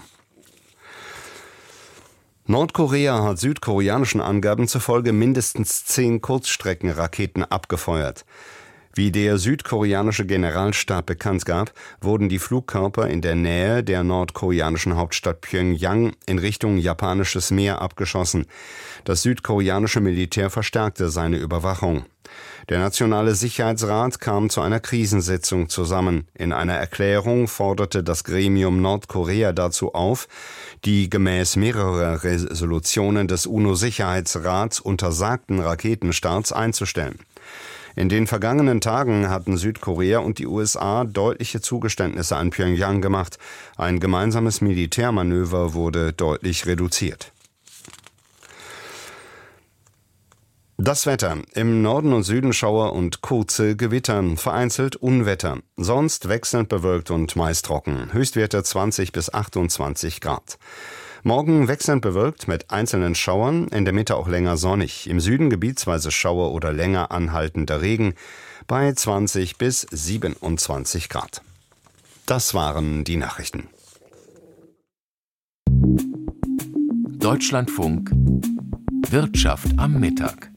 Nordkorea hat südkoreanischen Angaben zufolge mindestens zehn Kurzstreckenraketen abgefeuert. Wie der südkoreanische Generalstab bekannt gab, wurden die Flugkörper in der Nähe der nordkoreanischen Hauptstadt Pjöngjang in Richtung japanisches Meer abgeschossen. Das südkoreanische Militär verstärkte seine Überwachung. Der Nationale Sicherheitsrat kam zu einer Krisensitzung zusammen. In einer Erklärung forderte das Gremium Nordkorea dazu auf, die gemäß mehrerer Resolutionen des UNO-Sicherheitsrats untersagten Raketenstarts einzustellen. In den vergangenen Tagen hatten Südkorea und die U S A deutliche Zugeständnisse an Pjöngjang gemacht. Ein gemeinsames Militärmanöver wurde deutlich reduziert. Das Wetter. Im Norden und Süden Schauer und kurze Gewitter, vereinzelt Unwetter. Sonst wechselnd bewölkt und meist trocken. Höchstwerte zwanzig bis achtundzwanzig Grad. Morgen wechselnd bewölkt mit einzelnen Schauern, in der Mitte auch länger sonnig. Im Süden gebietsweise Schauer oder länger anhaltender Regen bei zwanzig bis siebenundzwanzig Grad. Das waren die Nachrichten. Deutschlandfunk Wirtschaft am Mittag.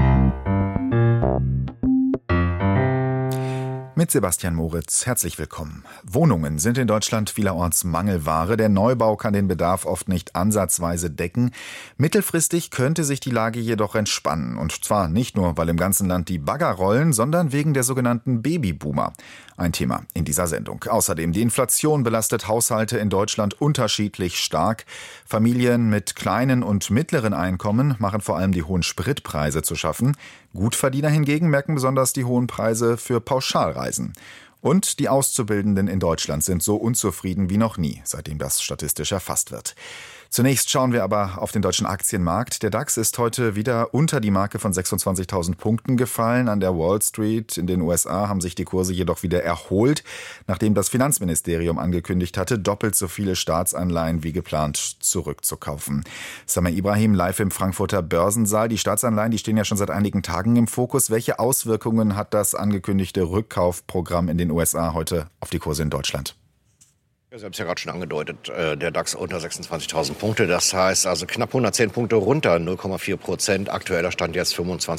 Mit Sebastian Moritz, herzlich willkommen. Wohnungen sind in Deutschland vielerorts Mangelware. Der Neubau kann den Bedarf oft nicht ansatzweise decken. Mittelfristig könnte sich die Lage jedoch entspannen. Und zwar nicht nur, weil im ganzen Land die Bagger rollen, sondern wegen der sogenannten Babyboomer. Ein Thema in dieser Sendung. Außerdem, die Inflation belastet Haushalte in Deutschland unterschiedlich stark. Familien mit kleinen und mittleren Einkommen machen vor allem die hohen Spritpreise zu schaffen. Gutverdiener hingegen merken besonders die hohen Preise für Pauschalreisen. Und die Auszubildenden in Deutschland sind so unzufrieden wie noch nie, seitdem das statistisch erfasst wird. Zunächst schauen wir aber auf den deutschen Aktienmarkt. Der DAX ist heute wieder unter die Marke von sechsundzwanzigtausend Punkten gefallen. An der Wall Street in den U S A haben sich die Kurse jedoch wieder erholt, nachdem das Finanzministerium angekündigt hatte, doppelt so viele Staatsanleihen wie geplant zurückzukaufen. Samir Ibrahim live im Frankfurter Börsensaal. Die Staatsanleihen, die stehen ja schon seit einigen Tagen im Fokus. Welche Auswirkungen hat das angekündigte Rückkaufprogramm in den U S A heute auf die Kurse in Deutschland? Sie haben es ja gerade schon angedeutet, der DAX unter sechsundzwanzigtausend Punkte. Das heißt also knapp hundertzehn Punkte runter, null Komma vier Prozent. Aktueller Stand jetzt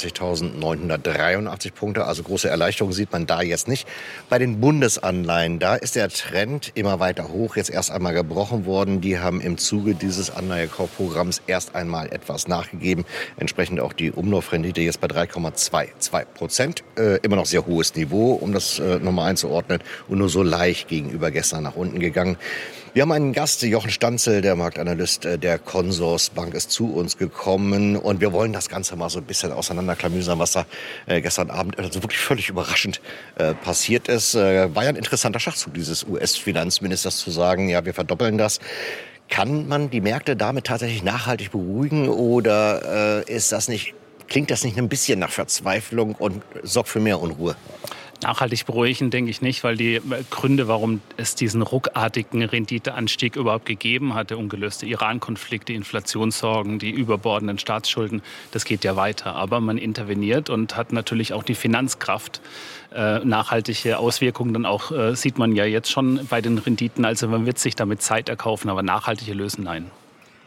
fünfundzwanzigtausendneunhundertdreiundachtzig Punkte. Also große Erleichterung sieht man da jetzt nicht. Bei den Bundesanleihen, da ist der Trend immer weiter hoch, jetzt erst einmal gebrochen worden. Die haben im Zuge dieses Anleihekaufprogramms erst einmal etwas nachgegeben. Entsprechend auch die Umlaufrendite jetzt bei drei Komma zweiundzwanzig Prozent. Äh, immer noch sehr hohes Niveau, um das äh, nochmal einzuordnen. Und nur so leicht gegenüber gestern nach unten gegangen. Wir haben einen Gast, Jochen Stanzel, der Marktanalyst der Consorsbank, ist zu uns gekommen. Und wir wollen das Ganze mal so ein bisschen auseinanderklamüsern, was da äh, gestern Abend also wirklich völlig überraschend äh, passiert ist. Äh, war ja ein interessanter Schachzug dieses U S-Finanzministers zu sagen, ja, wir verdoppeln das. Kann man die Märkte damit tatsächlich nachhaltig beruhigen oder äh, ist das nicht, klingt das nicht ein bisschen nach Verzweiflung und sorgt für mehr Unruhe? Nachhaltig beruhigen denke ich nicht, weil die Gründe, warum es diesen ruckartigen Renditeanstieg überhaupt gegeben hat, der ungelöste Iran-Konflikt, die Inflationssorgen, die überbordenden Staatsschulden, das geht ja weiter. Aber man interveniert und hat natürlich auch die Finanzkraft. Äh, nachhaltige Auswirkungen dann auch, äh, sieht man ja jetzt schon bei den Renditen. Also man wird sich damit Zeit erkaufen, aber nachhaltige lösen, nein.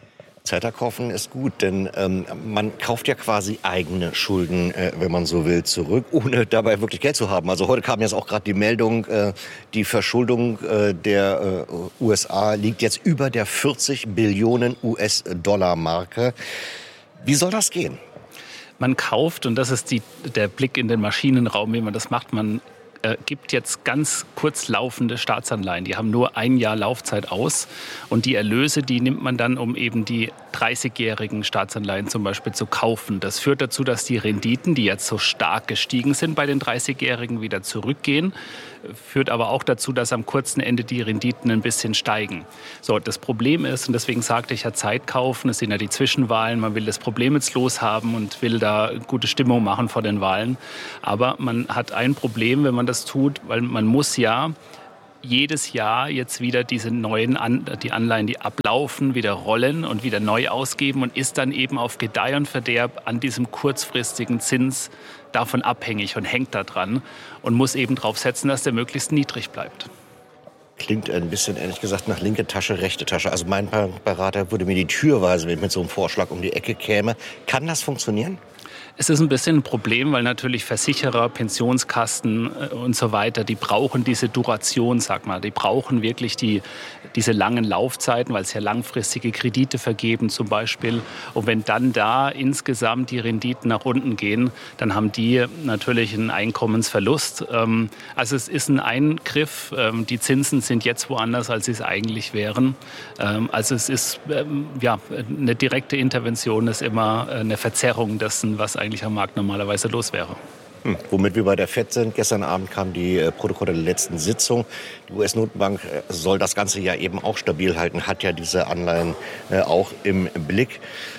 Zeiter kaufen ist gut, denn ähm, man kauft ja quasi eigene Schulden, äh, wenn man so will, zurück, ohne dabei wirklich Geld zu haben. Also heute kam jetzt auch gerade die Meldung, äh, die Verschuldung äh, der äh, U S A liegt jetzt über der vierzig Billionen U S-Dollar-Marke. Wie soll das gehen? Man kauft, und das ist die, der Blick in den Maschinenraum, wie man das macht, man äh, gibt jetzt ganz kurz laufende Staatsanleihen. Die haben nur ein Jahr Laufzeit aus. Und die Erlöse, die nimmt man dann, um eben die dreißigjährigen Staatsanleihen zum Beispiel zu kaufen. Das führt dazu, dass die Renditen, die jetzt so stark gestiegen sind bei den dreißigjährigen, wieder zurückgehen. Führt aber auch dazu, dass am kurzen Ende die Renditen ein bisschen steigen. So, das Problem ist, und deswegen sagte ich ja Zeit kaufen, es sind ja die Zwischenwahlen, man will das Problem jetzt loshaben und will da gute Stimmung machen vor den Wahlen. Aber man hat ein Problem, wenn man das tut, weil man muss ja jedes Jahr jetzt wieder diese neuen An- die Anleihen, die ablaufen, wieder rollen und wieder neu ausgeben und ist dann eben auf Gedeih und Verderb an diesem kurzfristigen Zins davon abhängig und hängt da dran und muss eben darauf setzen, dass der möglichst niedrig bleibt. Klingt ein bisschen, ehrlich gesagt, nach linke Tasche, rechte Tasche. Also mein Berater würde mir die Tür weisen, wenn ich mit so einem Vorschlag um die Ecke käme. Kann das funktionieren? Es ist ein bisschen ein Problem, weil natürlich Versicherer, Pensionskassen und so weiter, die brauchen diese Duration, sag mal. Die brauchen wirklich die, diese langen Laufzeiten, weil es ja langfristige Kredite vergeben zum Beispiel. Und wenn dann da insgesamt die Renditen nach unten gehen, dann haben die natürlich einen Einkommensverlust. Also es ist ein Eingriff. Die Zinsen sind jetzt woanders, als sie es eigentlich wären. Also es ist, ja, eine direkte Intervention ist immer eine Verzerrung dessen, was eigentlich am Markt normalerweise los wäre. Hm, womit wir bei der Fed sind. Gestern Abend kamen die äh, Protokolle der letzten Sitzung. Die U S-Notenbank äh, soll das Ganze ja eben auch stabil halten, hat ja diese Anleihen äh, auch im Blick.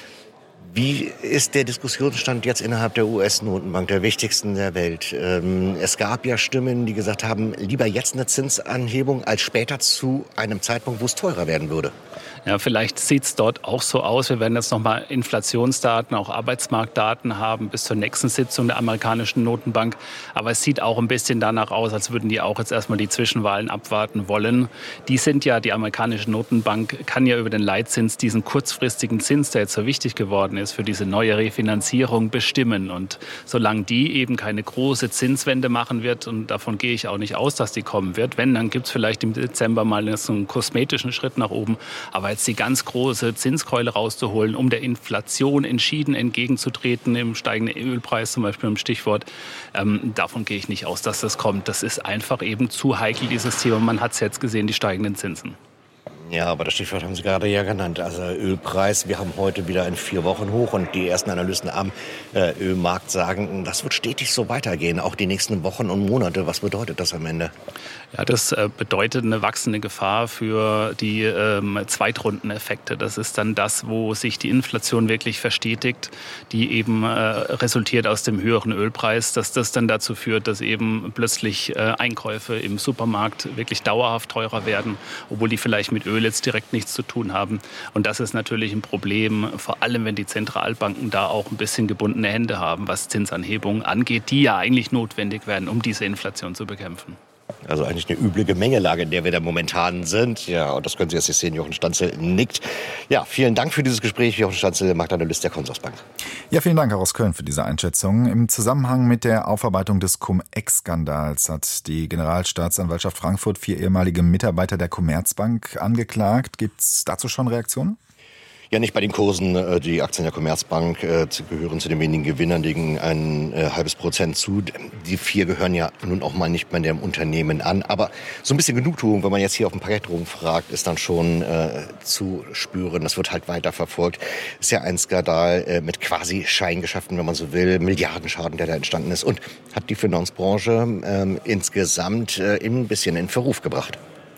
Wie ist der Diskussionsstand jetzt innerhalb der U S-Notenbank, der wichtigsten der Welt? Ähm, es gab ja Stimmen, die gesagt haben, lieber jetzt eine Zinsanhebung als später zu einem Zeitpunkt, wo es teurer werden würde. Ja, vielleicht sieht es dort auch so aus. Wir werden jetzt nochmal Inflationsdaten, auch Arbeitsmarktdaten haben bis zur nächsten Sitzung der amerikanischen Notenbank. Aber es sieht auch ein bisschen danach aus, als würden die auch jetzt erstmal die Zwischenwahlen abwarten wollen. Die sind ja, die amerikanische Notenbank kann ja über den Leitzins diesen kurzfristigen Zins, der jetzt so wichtig geworden ist, für diese neue Refinanzierung bestimmen. Und solange die eben keine große Zinswende machen wird, und davon gehe ich auch nicht aus, dass die kommen wird, wenn, dann gibt es vielleicht im Dezember mal so einen kosmetischen Schritt nach oben. Aber jetzt die ganz große Zinskeule rauszuholen, um der Inflation entschieden entgegenzutreten, im steigenden Ölpreis zum Beispiel im Stichwort, ähm, davon gehe ich nicht aus, dass das kommt. Das ist einfach eben zu heikel, dieses Thema. Man hat es jetzt gesehen, die steigenden Zinsen. Ja, aber das Stichwort haben Sie gerade ja genannt. Also Ölpreis, wir haben heute wieder in vier Wochen hoch und die ersten Analysten am äh, Ölmarkt sagen, das wird stetig so weitergehen, auch die nächsten Wochen und Monate. Was bedeutet das am Ende? Ja, das äh, bedeutet eine wachsende Gefahr für die ähm, Zweitrundeneffekte. Das ist dann das, wo sich die Inflation wirklich verstetigt, die eben äh, resultiert aus dem höheren Ölpreis, dass das dann dazu führt, dass eben plötzlich äh, Einkäufe im Supermarkt wirklich dauerhaft teurer werden, obwohl die vielleicht mit Öl jetzt direkt nichts zu tun haben. Und das ist natürlich ein Problem, vor allem wenn die Zentralbanken da auch ein bisschen gebundene Hände haben, was Zinsanhebungen angeht, die ja eigentlich notwendig werden, um diese Inflation zu bekämpfen. Also eigentlich eine üble Gemengelage, in der wir da momentan sind. Ja, und das können Sie jetzt nicht sehen. Jochen Stanzel nickt. Ja, vielen Dank für dieses Gespräch. Jochen Stanzel, Marktanalyst der Consorsbank. Ja, vielen Dank auch aus Köln für diese Einschätzung. Im Zusammenhang mit der Aufarbeitung des Cum-Ex-Skandals hat die Generalstaatsanwaltschaft Frankfurt vier ehemalige Mitarbeiter der Commerzbank angeklagt. Gibt es dazu schon Reaktionen? Ja, nicht bei den Kursen. Die Aktien der Commerzbank äh, gehören zu den wenigen Gewinnern, liegen ein äh, halbes Prozent zu. Die vier gehören ja nun auch mal nicht mehr dem Unternehmen an. Aber so ein bisschen Genugtuung, wenn man jetzt hier auf dem Parkett rumfragt, ist dann schon äh, zu spüren. Das wird halt weiter verfolgt. Ist ja ein Skandal äh, mit quasi Scheingeschäften, wenn man so will. Milliardenschaden, der da entstanden ist. Und hat die Finanzbranche äh, insgesamt äh, ein bisschen in Verruf gebracht.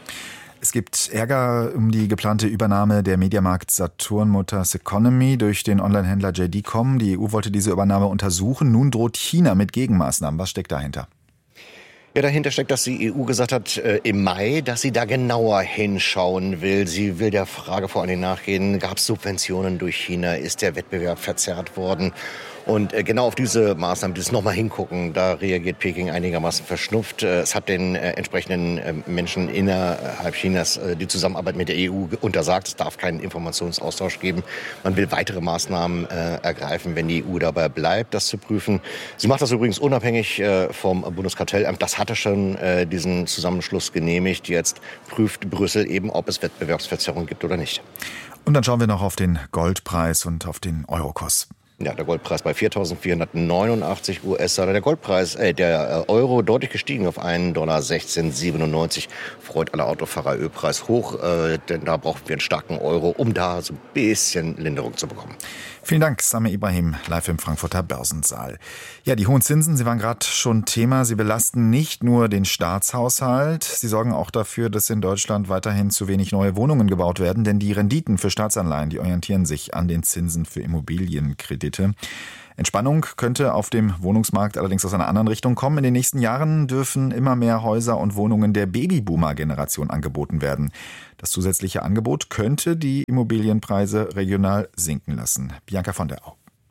Es gibt Ärger um die geplante Übernahme der Mediamarkt Saturn Motors Economy durch den Onlinehändler J D Punkt com. Die E U wollte diese Übernahme untersuchen. Nun droht China mit Gegenmaßnahmen. Was steckt dahinter? Ja, dahinter steckt, dass die E U gesagt hat äh, im Mai, dass sie da genauer hinschauen will. Sie will der Frage vor allem nachgehen, gab es Subventionen durch China? Ist der Wettbewerb verzerrt worden? Und äh, genau auf diese Maßnahmen, dieses nochmal hingucken, da reagiert Peking einigermaßen verschnupft. Äh, es hat den äh, entsprechenden äh, Menschen innerhalb Chinas äh, die Zusammenarbeit mit der E U untersagt. Es darf keinen Informationsaustausch geben. Man will weitere Maßnahmen äh, ergreifen, wenn die E U dabei bleibt, das zu prüfen. Sie macht das übrigens unabhängig äh, vom Bundeskartellamt. Das hatte schon äh, diesen Zusammenschluss genehmigt. Jetzt prüft Brüssel eben, ob es Wettbewerbsverzerrung gibt oder nicht. Und dann schauen wir noch auf den Goldpreis und auf den Eurokurs. Ja, der Goldpreis bei viertausendvierhundertneunundachtzig US-Dollar. Der Goldpreis, äh, der Euro deutlich gestiegen auf einen Dollar sechzehn siebenundneunzig. Freut alle Autofahrer, Ölpreis hoch, äh, denn da brauchen wir einen starken Euro, um da so ein bisschen Linderung zu bekommen. Vielen Dank, Samir Ibrahim, live im Frankfurter Börsensaal. Ja, die hohen Zinsen, sie waren gerade schon Thema. Sie belasten nicht nur den Staatshaushalt, sie sorgen auch dafür, dass in Deutschland weiterhin zu wenig neue Wohnungen gebaut werden, denn die Renditen für Staatsanleihen, die orientieren sich an den Zinsen für Immobilienkredite. Entspannung könnte auf dem Wohnungsmarkt allerdings aus einer anderen Richtung kommen. In den nächsten Jahren dürfen immer mehr Häuser und Wohnungen der Babyboomer-Generation angeboten werden. Das zusätzliche Angebot könnte die Immobilienpreise regional sinken lassen. Bianca von der Au.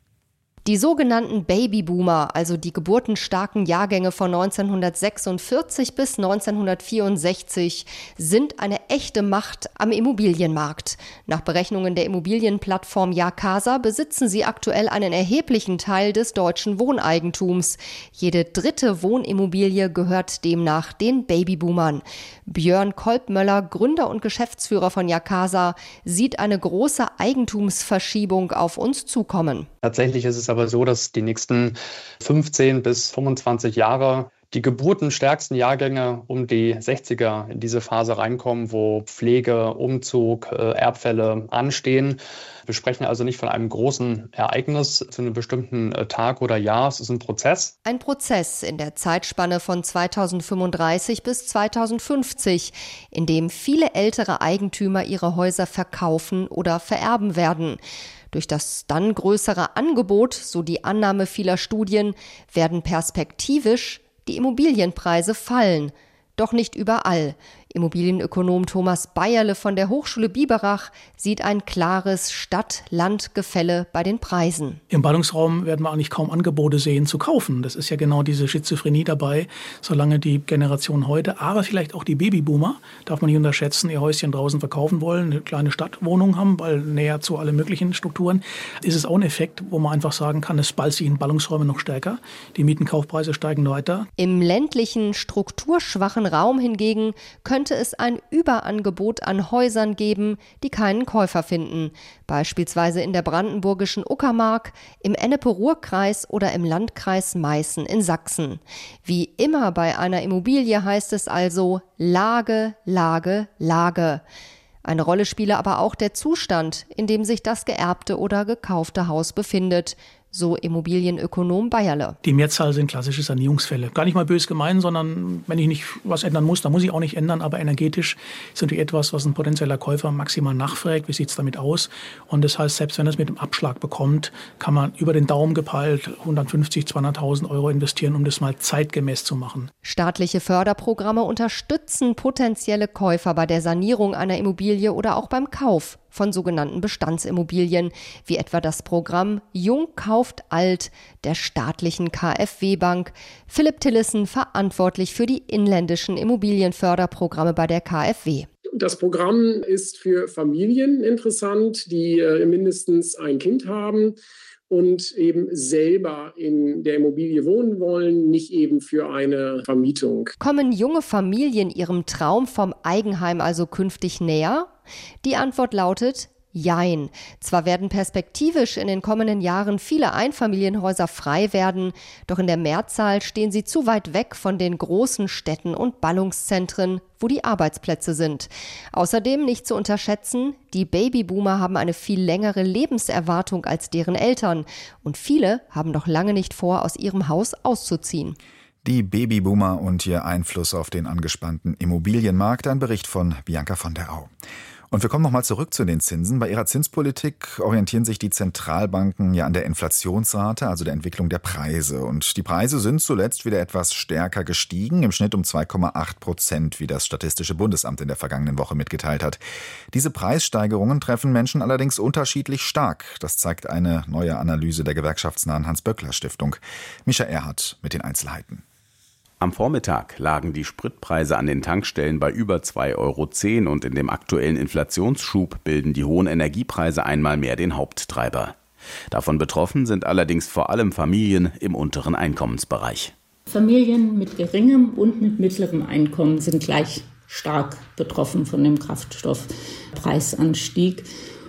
Die sogenannten Babyboomer, also die geburtenstarken Jahrgänge von neunzehnhundertsechsundvierzig bis neunzehnhundertvierundsechzig, sind eine echte Macht am Immobilienmarkt. Nach Berechnungen der Immobilienplattform Jacasa besitzen sie aktuell einen erheblichen Teil des deutschen Wohneigentums. Jede dritte Wohnimmobilie gehört demnach den Babyboomern. Björn Kolbmöller, Gründer und Geschäftsführer von Jacasa, sieht eine große Eigentumsverschiebung auf uns zukommen. Tatsächlich ist es aber so, dass die nächsten fünfzehn bis fünfundzwanzig Jahre die geburtenstärksten Jahrgänge um die sechziger in diese Phase reinkommen, wo Pflege, Umzug, Erbfälle anstehen. Wir sprechen also nicht von einem großen Ereignis zu einem bestimmten Tag oder Jahr. Es ist ein Prozess. Ein Prozess in der Zeitspanne von zweitausendfünfunddreißig bis zweitausendfünfzig, in dem viele ältere Eigentümer ihre Häuser verkaufen oder vererben werden. Durch das dann größere Angebot, so die Annahme vieler Studien, werden perspektivisch die Immobilienpreise fallen. Doch nicht überall. Immobilienökonom Thomas Bayerle von der Hochschule Biberach sieht ein klares Stadt-Land-Gefälle bei den Preisen. Im Ballungsraum werden wir eigentlich kaum Angebote sehen zu kaufen. Das ist ja genau diese Schizophrenie dabei, solange die Generation heute, aber vielleicht auch die Babyboomer, darf man nicht unterschätzen, ihr Häuschen draußen verkaufen wollen, eine kleine Stadtwohnung haben, weil näher zu allen möglichen Strukturen, ist es auch ein Effekt, wo man einfach sagen kann, es ballt sich in Ballungsräumen noch stärker. Die Mietenkaufpreise steigen weiter. Im ländlichen, strukturschwachen Raum hingegen könnte es ein Überangebot an Häusern geben, die keinen Käufer finden. Beispielsweise in der brandenburgischen Uckermark, im Ennepe-Ruhr-Kreis oder im Landkreis Meißen in Sachsen. Wie immer bei einer Immobilie heißt es also Lage, Lage, Lage. Eine Rolle spiele aber auch der Zustand, in dem sich das geerbte oder gekaufte Haus befindet. So Immobilienökonom Bayerle. Die Mehrzahl sind klassische Sanierungsfälle. Gar nicht mal bös gemeint, sondern wenn ich nicht was ändern muss, dann muss ich auch nicht ändern. Aber energetisch ist natürlich etwas, was ein potenzieller Käufer maximal nachfragt. Wie sieht es damit aus? Und das heißt, selbst wenn er es mit dem Abschlag bekommt, kann man über den Daumen gepeilt hundertfünfzig, zweihunderttausend Euro investieren, um das mal zeitgemäß zu machen. Staatliche Förderprogramme unterstützen potenzielle Käufer bei der Sanierung einer Immobilie oder auch beim Kauf von sogenannten Bestandsimmobilien, wie etwa das Programm Jung kauft alt der staatlichen KfW-Bank. Philipp Tillissen, verantwortlich für die inländischen Immobilienförderprogramme bei der KfW. Das Programm ist für Familien interessant, die äh, mindestens ein Kind haben und eben selber in der Immobilie wohnen wollen, nicht eben für eine Vermietung. Kommen junge Familien ihrem Traum vom Eigenheim also künftig näher? Die Antwort lautet Jein. Zwar werden perspektivisch in den kommenden Jahren viele Einfamilienhäuser frei werden, doch in der Mehrzahl stehen sie zu weit weg von den großen Städten und Ballungszentren, wo die Arbeitsplätze sind. Außerdem nicht zu unterschätzen, die Babyboomer haben eine viel längere Lebenserwartung als deren Eltern und viele haben noch lange nicht vor, aus ihrem Haus auszuziehen. Die Babyboomer und ihr Einfluss auf den angespannten Immobilienmarkt, ein Bericht von Bianca von der Au. Und wir kommen nochmal zurück zu den Zinsen. Bei ihrer Zinspolitik orientieren sich die Zentralbanken ja an der Inflationsrate, also der Entwicklung der Preise. Und die Preise sind zuletzt wieder etwas stärker gestiegen, im Schnitt um zwei Komma acht Prozent, wie das Statistische Bundesamt in der vergangenen Woche mitgeteilt hat. Diese Preissteigerungen treffen Menschen allerdings unterschiedlich stark. Das zeigt eine neue Analyse der gewerkschaftsnahen Hans-Böckler-Stiftung. Mischa Erhardt mit den Einzelheiten. Am Vormittag lagen die Spritpreise an den Tankstellen bei über zwei Euro zehn und in dem aktuellen Inflationsschub bilden die hohen Energiepreise einmal mehr den Haupttreiber. Davon betroffen sind allerdings vor allem Familien im unteren Einkommensbereich. Familien mit geringem und mit mittlerem Einkommen sind gleich stark betroffen von dem Kraftstoffpreisanstieg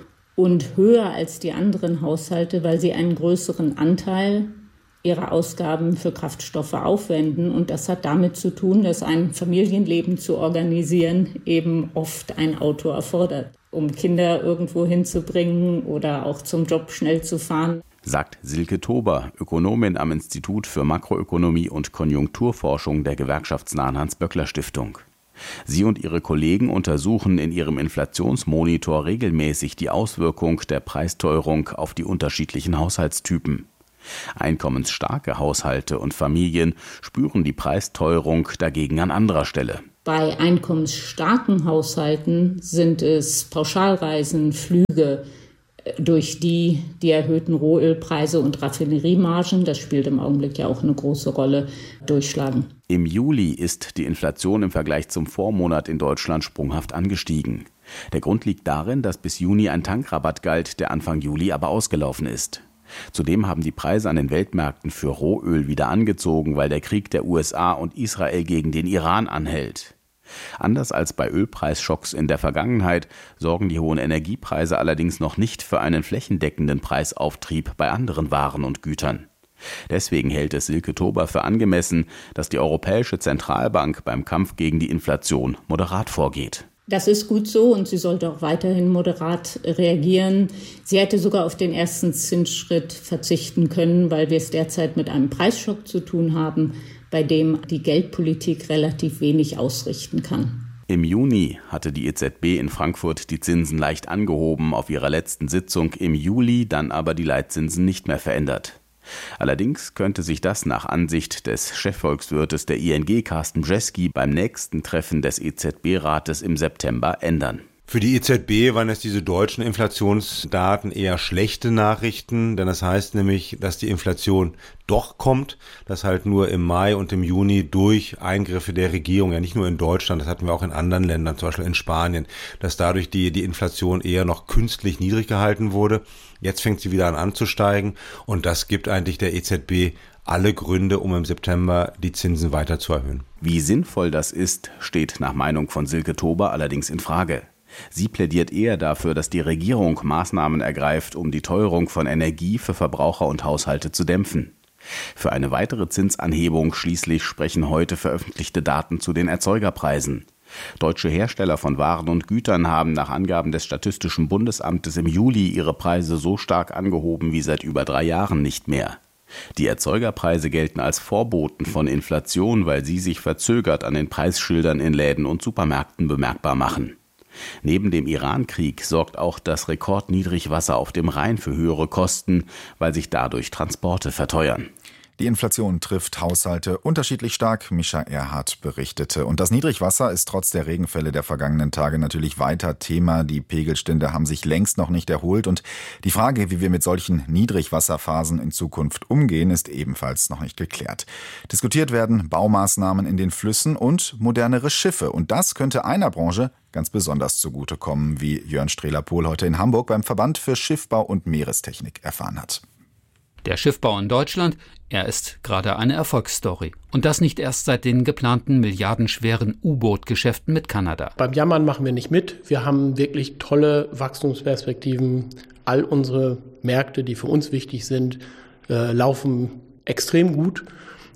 und höher als die anderen Haushalte, weil sie einen größeren Anteil ihre Ausgaben für Kraftstoffe aufwenden. Und das hat damit zu tun, dass ein Familienleben zu organisieren eben oft ein Auto erfordert, um Kinder irgendwo hinzubringen oder auch zum Job schnell zu fahren. Sagt Silke Tober, Ökonomin am Institut für Makroökonomie und Konjunkturforschung der gewerkschaftsnahen Hans-Böckler-Stiftung. Sie und ihre Kollegen untersuchen in ihrem Inflationsmonitor regelmäßig die Auswirkung der Preisteuerung auf die unterschiedlichen Haushaltstypen. Einkommensstarke Haushalte und Familien spüren die Preisteuerung dagegen an anderer Stelle. Bei einkommensstarken Haushalten sind es Pauschalreisen, Flüge, durch die die erhöhten Rohölpreise und Raffineriemargen, das spielt im Augenblick ja auch eine große Rolle, durchschlagen. Im Juli ist die Inflation im Vergleich zum Vormonat in Deutschland sprunghaft angestiegen. Der Grund liegt darin, dass bis Juni ein Tankrabatt galt, der Anfang Juli aber ausgelaufen ist. Zudem haben die Preise an den Weltmärkten für Rohöl wieder angezogen, weil der Krieg der U S A und Israel gegen den Iran anhält. Anders als bei Ölpreisschocks in der Vergangenheit sorgen die hohen Energiepreise allerdings noch nicht für einen flächendeckenden Preisauftrieb bei anderen Waren und Gütern. Deswegen hält es Silke Tober für angemessen, dass die Europäische Zentralbank beim Kampf gegen die Inflation moderat vorgeht. Das ist gut so und sie sollte auch weiterhin moderat reagieren. Sie hätte sogar auf den ersten Zinsschritt verzichten können, weil wir es derzeit mit einem Preisschock zu tun haben, bei dem die Geldpolitik relativ wenig ausrichten kann. Im Juni hatte die E Z B in Frankfurt die Zinsen leicht angehoben auf ihrer letzten Sitzung, im Juli dann aber die Leitzinsen nicht mehr verändert. Allerdings könnte sich das nach Ansicht des Chefvolkswirtes der I N G, Carsten Brzeski, beim nächsten Treffen des E Z B-Rates im September ändern. Für die E Z B waren es diese deutschen Inflationsdaten eher schlechte Nachrichten, denn das heißt nämlich, dass die Inflation doch kommt, dass halt nur im Mai und im Juni durch Eingriffe der Regierung, ja nicht nur in Deutschland, das hatten wir auch in anderen Ländern, zum Beispiel in Spanien, dass dadurch die, die Inflation eher noch künstlich niedrig gehalten wurde. Jetzt fängt sie wieder an anzusteigen und das gibt eigentlich der E Z B alle Gründe, um im September die Zinsen weiter zu erhöhen. Wie sinnvoll das ist, steht nach Meinung von Silke Tober allerdings in Frage. Sie plädiert eher dafür, dass die Regierung Maßnahmen ergreift, um die Teuerung von Energie für Verbraucher und Haushalte zu dämpfen. Für eine weitere Zinsanhebung schließlich sprechen heute veröffentlichte Daten zu den Erzeugerpreisen. Deutsche Hersteller von Waren und Gütern haben nach Angaben des Statistischen Bundesamtes im Juli ihre Preise so stark angehoben wie seit über drei Jahren nicht mehr. Die Erzeugerpreise gelten als Vorboten von Inflation, weil sie sich verzögert an den Preisschildern in Läden und Supermärkten bemerkbar machen. Neben dem Iran-Krieg sorgt auch das Rekordniedrigwasser auf dem Rhein für höhere Kosten, weil sich dadurch Transporte verteuern. Die Inflation trifft Haushalte unterschiedlich stark, Mischa Erhardt berichtete. Und das Niedrigwasser ist trotz der Regenfälle der vergangenen Tage natürlich weiter Thema. Die Pegelstände haben sich längst noch nicht erholt. Und die Frage, wie wir mit solchen Niedrigwasserphasen in Zukunft umgehen, ist ebenfalls noch nicht geklärt. Diskutiert werden Baumaßnahmen in den Flüssen und modernere Schiffe. Und das könnte einer Branche ganz besonders zugutekommen, wie Jörn Strehler-Pohl heute in Hamburg beim Verband für Schiffbau und Meerestechnik erfahren hat. Der Schiffbau in Deutschland, er ist gerade eine Erfolgsstory. Und das nicht erst seit den geplanten milliardenschweren U-Boot-Geschäften mit Kanada. Beim Jammern machen wir nicht mit. Wir haben wirklich tolle Wachstumsperspektiven. All unsere Märkte, die für uns wichtig sind, äh, laufen extrem gut.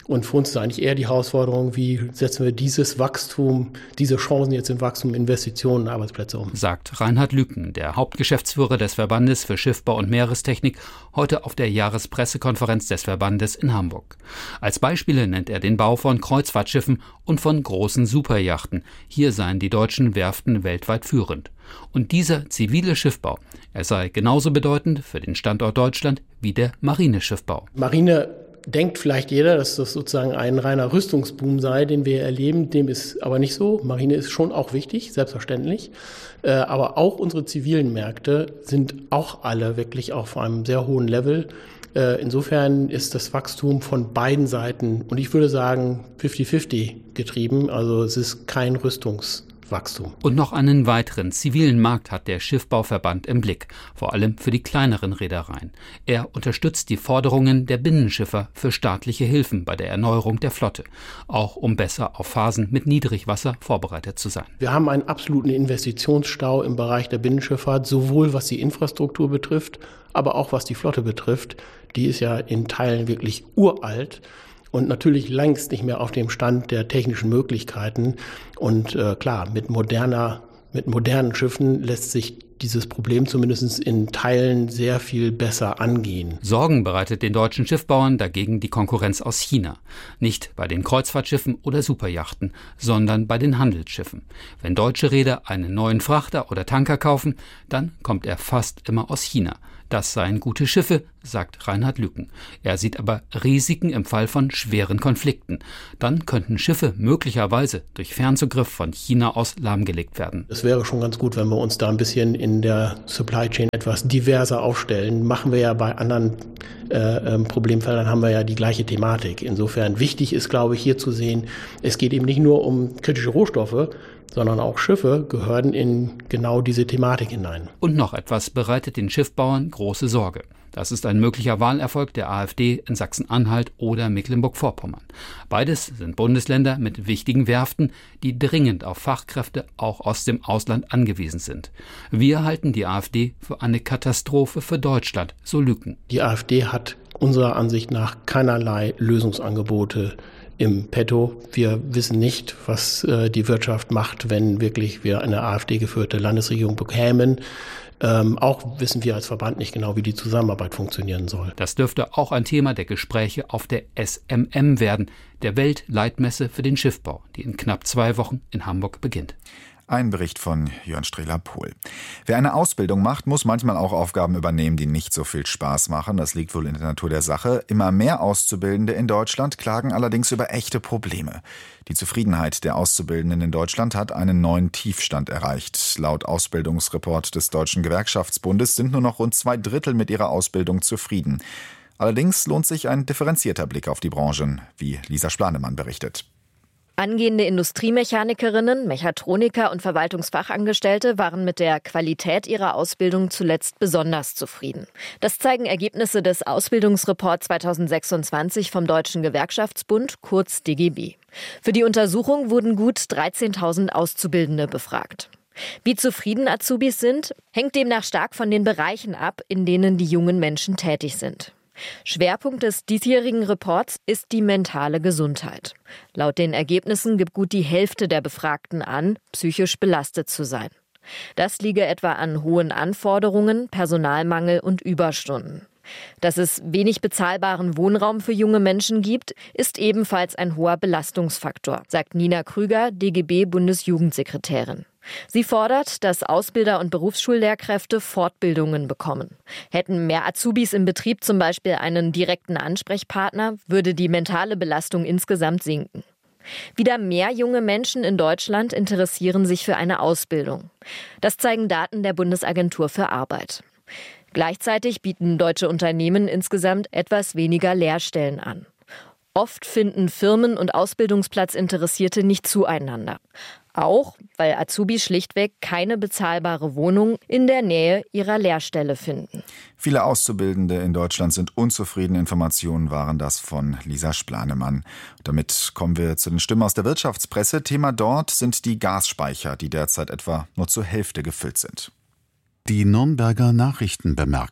Und für uns ist eigentlich eher die Herausforderung, wie setzen wir dieses Wachstum, diese Chancen jetzt in Wachstum, Investitionen, Arbeitsplätze um. Sagt Reinhard Lüken, der Hauptgeschäftsführer des Verbandes für Schiffbau und Meerestechnik, heute auf der Jahrespressekonferenz des Verbandes in Hamburg. Als Beispiele nennt er den Bau von Kreuzfahrtschiffen und von großen Superyachten. Hier seien die deutschen Werften weltweit führend. Und dieser zivile Schiffbau, er sei genauso bedeutend für den Standort Deutschland wie der Marineschiffbau. Marine denkt vielleicht jeder, dass das sozusagen ein reiner Rüstungsboom sei, den wir erleben. Dem ist aber nicht so. Marine ist schon auch wichtig, selbstverständlich. Äh, aber auch unsere zivilen Märkte sind auch alle wirklich auf einem sehr hohen Level. Äh, insofern ist das Wachstum von beiden Seiten, und ich würde sagen fünfzig fünfzig getrieben. Also es ist kein Rüstungswachstum. Und noch einen weiteren zivilen Markt hat der Schiffbauverband im Blick, vor allem für die kleineren Reedereien. Er unterstützt die Forderungen der Binnenschiffer für staatliche Hilfen bei der Erneuerung der Flotte, auch um besser auf Phasen mit Niedrigwasser vorbereitet zu sein. Wir haben einen absoluten Investitionsstau im Bereich der Binnenschifffahrt, sowohl was die Infrastruktur betrifft, aber auch was die Flotte betrifft. Die ist ja in Teilen wirklich uralt. Und natürlich längst nicht mehr auf dem Stand der technischen Möglichkeiten. Und äh, klar, mit moderner, mit modernen Schiffen lässt sich dieses Problem zumindest in Teilen sehr viel besser angehen. Sorgen bereitet den deutschen Schiffbauern dagegen die Konkurrenz aus China. Nicht bei den Kreuzfahrtschiffen oder Superyachten, sondern bei den Handelsschiffen. Wenn deutsche Reeder einen neuen Frachter oder Tanker kaufen, dann kommt er fast immer aus China. Das seien gute Schiffe, sagt Reinhard Lüken. Er sieht aber Risiken im Fall von schweren Konflikten. Dann könnten Schiffe möglicherweise durch Fernzugriff von China aus lahmgelegt werden. Es wäre schon ganz gut, wenn wir uns da ein bisschen in der Supply Chain etwas diverser aufstellen. Machen wir ja bei anderen äh, Problemfeldern, haben wir ja die gleiche Thematik. Insofern wichtig ist, glaube ich, hier zu sehen, es geht eben nicht nur um kritische Rohstoffe, sondern auch Schiffe gehören in genau diese Thematik hinein. Und noch etwas bereitet den Schiffbauern große Sorge. Das ist ein möglicher Wahlerfolg der AfD in Sachsen-Anhalt oder Mecklenburg-Vorpommern. Beides sind Bundesländer mit wichtigen Werften, die dringend auf Fachkräfte auch aus dem Ausland angewiesen sind. Wir halten die AfD für eine Katastrophe für Deutschland, so Lüken. Die AfD hat unserer Ansicht nach keinerlei Lösungsangebote im Petto. Wir wissen nicht, was äh, die Wirtschaft macht, wenn wirklich wir eine AfD-geführte Landesregierung bekämen. Ähm, auch wissen wir als Verband nicht genau, wie die Zusammenarbeit funktionieren soll. Das dürfte auch ein Thema der Gespräche auf der S M M werden, der Weltleitmesse für den Schiffbau, die in knapp zwei Wochen in Hamburg beginnt. Ein Bericht von Jörn Strehler-Pohl. Wer eine Ausbildung macht, muss manchmal auch Aufgaben übernehmen, die nicht so viel Spaß machen. Das liegt wohl in der Natur der Sache. Immer mehr Auszubildende in Deutschland klagen allerdings über echte Probleme. Die Zufriedenheit der Auszubildenden in Deutschland hat einen neuen Tiefstand erreicht. Laut Ausbildungsreport des Deutschen Gewerkschaftsbundes sind nur noch rund zwei Drittel mit ihrer Ausbildung zufrieden. Allerdings lohnt sich ein differenzierter Blick auf die Branchen, wie Lisa Splanemann berichtet. Angehende Industriemechanikerinnen, Mechatroniker und Verwaltungsfachangestellte waren mit der Qualität ihrer Ausbildung zuletzt besonders zufrieden. Das zeigen Ergebnisse des Ausbildungsreports zweitausendsechsundzwanzig vom Deutschen Gewerkschaftsbund, kurz D G B. Für die Untersuchung wurden gut dreizehntausend Auszubildende befragt. Wie zufrieden Azubis sind, hängt demnach stark von den Bereichen ab, in denen die jungen Menschen tätig sind. Schwerpunkt des diesjährigen Reports ist die mentale Gesundheit. Laut den Ergebnissen gibt gut die Hälfte der Befragten an, psychisch belastet zu sein. Das liege etwa an hohen Anforderungen, Personalmangel und Überstunden. Dass es wenig bezahlbaren Wohnraum für junge Menschen gibt, ist ebenfalls ein hoher Belastungsfaktor, sagt Nina Krüger, D G B-Bundesjugendsekretärin. Sie fordert, dass Ausbilder und Berufsschullehrkräfte Fortbildungen bekommen. Hätten mehr Azubis im Betrieb zum Beispiel einen direkten Ansprechpartner, würde die mentale Belastung insgesamt sinken. Wieder mehr junge Menschen in Deutschland interessieren sich für eine Ausbildung. Das zeigen Daten der Bundesagentur für Arbeit. Gleichzeitig bieten deutsche Unternehmen insgesamt etwas weniger Lehrstellen an. Oft finden Firmen und Ausbildungsplatzinteressierte nicht zueinander. Auch, weil Azubis schlichtweg keine bezahlbare Wohnung in der Nähe ihrer Lehrstelle finden. Viele Auszubildende in Deutschland sind unzufrieden. Informationen waren das von Lisa Splanemann. Damit kommen wir zu den Stimmen aus der Wirtschaftspresse. Thema dort sind die Gasspeicher, die derzeit etwa nur zur Hälfte gefüllt sind. Die Nürnberger Nachrichten bemerken: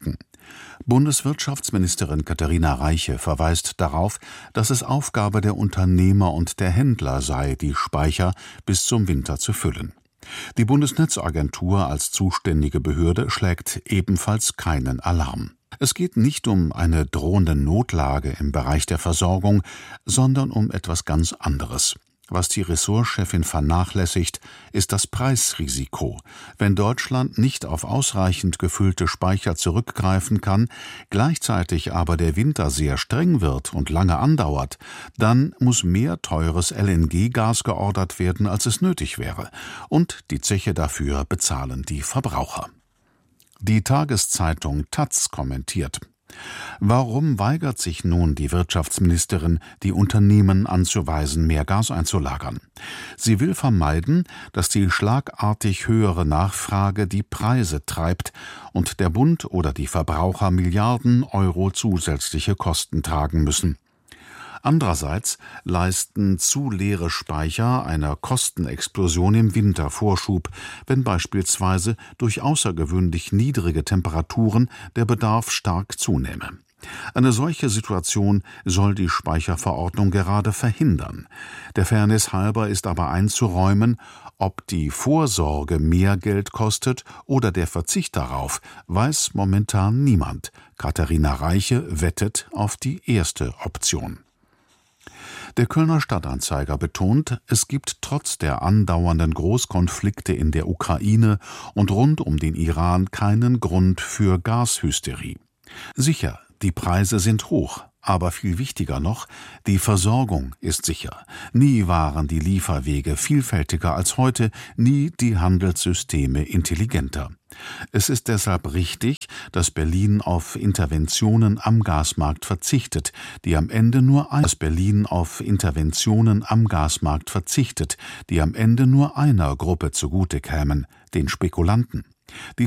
Bundeswirtschaftsministerin Katharina Reiche verweist darauf, dass es Aufgabe der Unternehmer und der Händler sei, die Speicher bis zum Winter zu füllen. Die Bundesnetzagentur als zuständige Behörde schlägt ebenfalls keinen Alarm. Es geht nicht um eine drohende Notlage im Bereich der Versorgung, sondern um etwas ganz anderes. Was die Ressortchefin vernachlässigt, ist das Preisrisiko. Wenn Deutschland nicht auf ausreichend gefüllte Speicher zurückgreifen kann, gleichzeitig aber der Winter sehr streng wird und lange andauert, dann muss mehr teures L N G-Gas geordert werden, als es nötig wäre. Und die Zeche dafür bezahlen die Verbraucher. Die Tageszeitung taz kommentiert: Warum weigert sich nun die Wirtschaftsministerin, die Unternehmen anzuweisen, mehr Gas einzulagern? Sie will vermeiden, dass die schlagartig höhere Nachfrage die Preise treibt und der Bund oder die Verbraucher Milliarden Euro zusätzliche Kosten tragen müssen. Andererseits leisten zu leere Speicher einer Kostenexplosion im Winter Vorschub, wenn beispielsweise durch außergewöhnlich niedrige Temperaturen der Bedarf stark zunehme. Eine solche Situation soll die Speicherverordnung gerade verhindern. Der Fairness halber ist aber einzuräumen, ob die Vorsorge mehr Geld kostet oder der Verzicht darauf, weiß momentan niemand. Katharina Reiche wettet auf die erste Option. Der Kölner Stadtanzeiger betont, es gibt trotz der andauernden Großkonflikte in der Ukraine und rund um den Iran keinen Grund für Gashysterie. Sicher, die Preise sind hoch, aber viel wichtiger noch, die Versorgung ist sicher. Nie waren die Lieferwege vielfältiger als heute, nie die Handelssysteme intelligenter. Es ist deshalb richtig, dass Berlin auf Interventionen am Gasmarkt verzichtet, die am Ende nur ein dass Berlin auf Interventionen am Gasmarkt verzichtet, die am Ende nur einer Gruppe zugute kämen, den Spekulanten. Die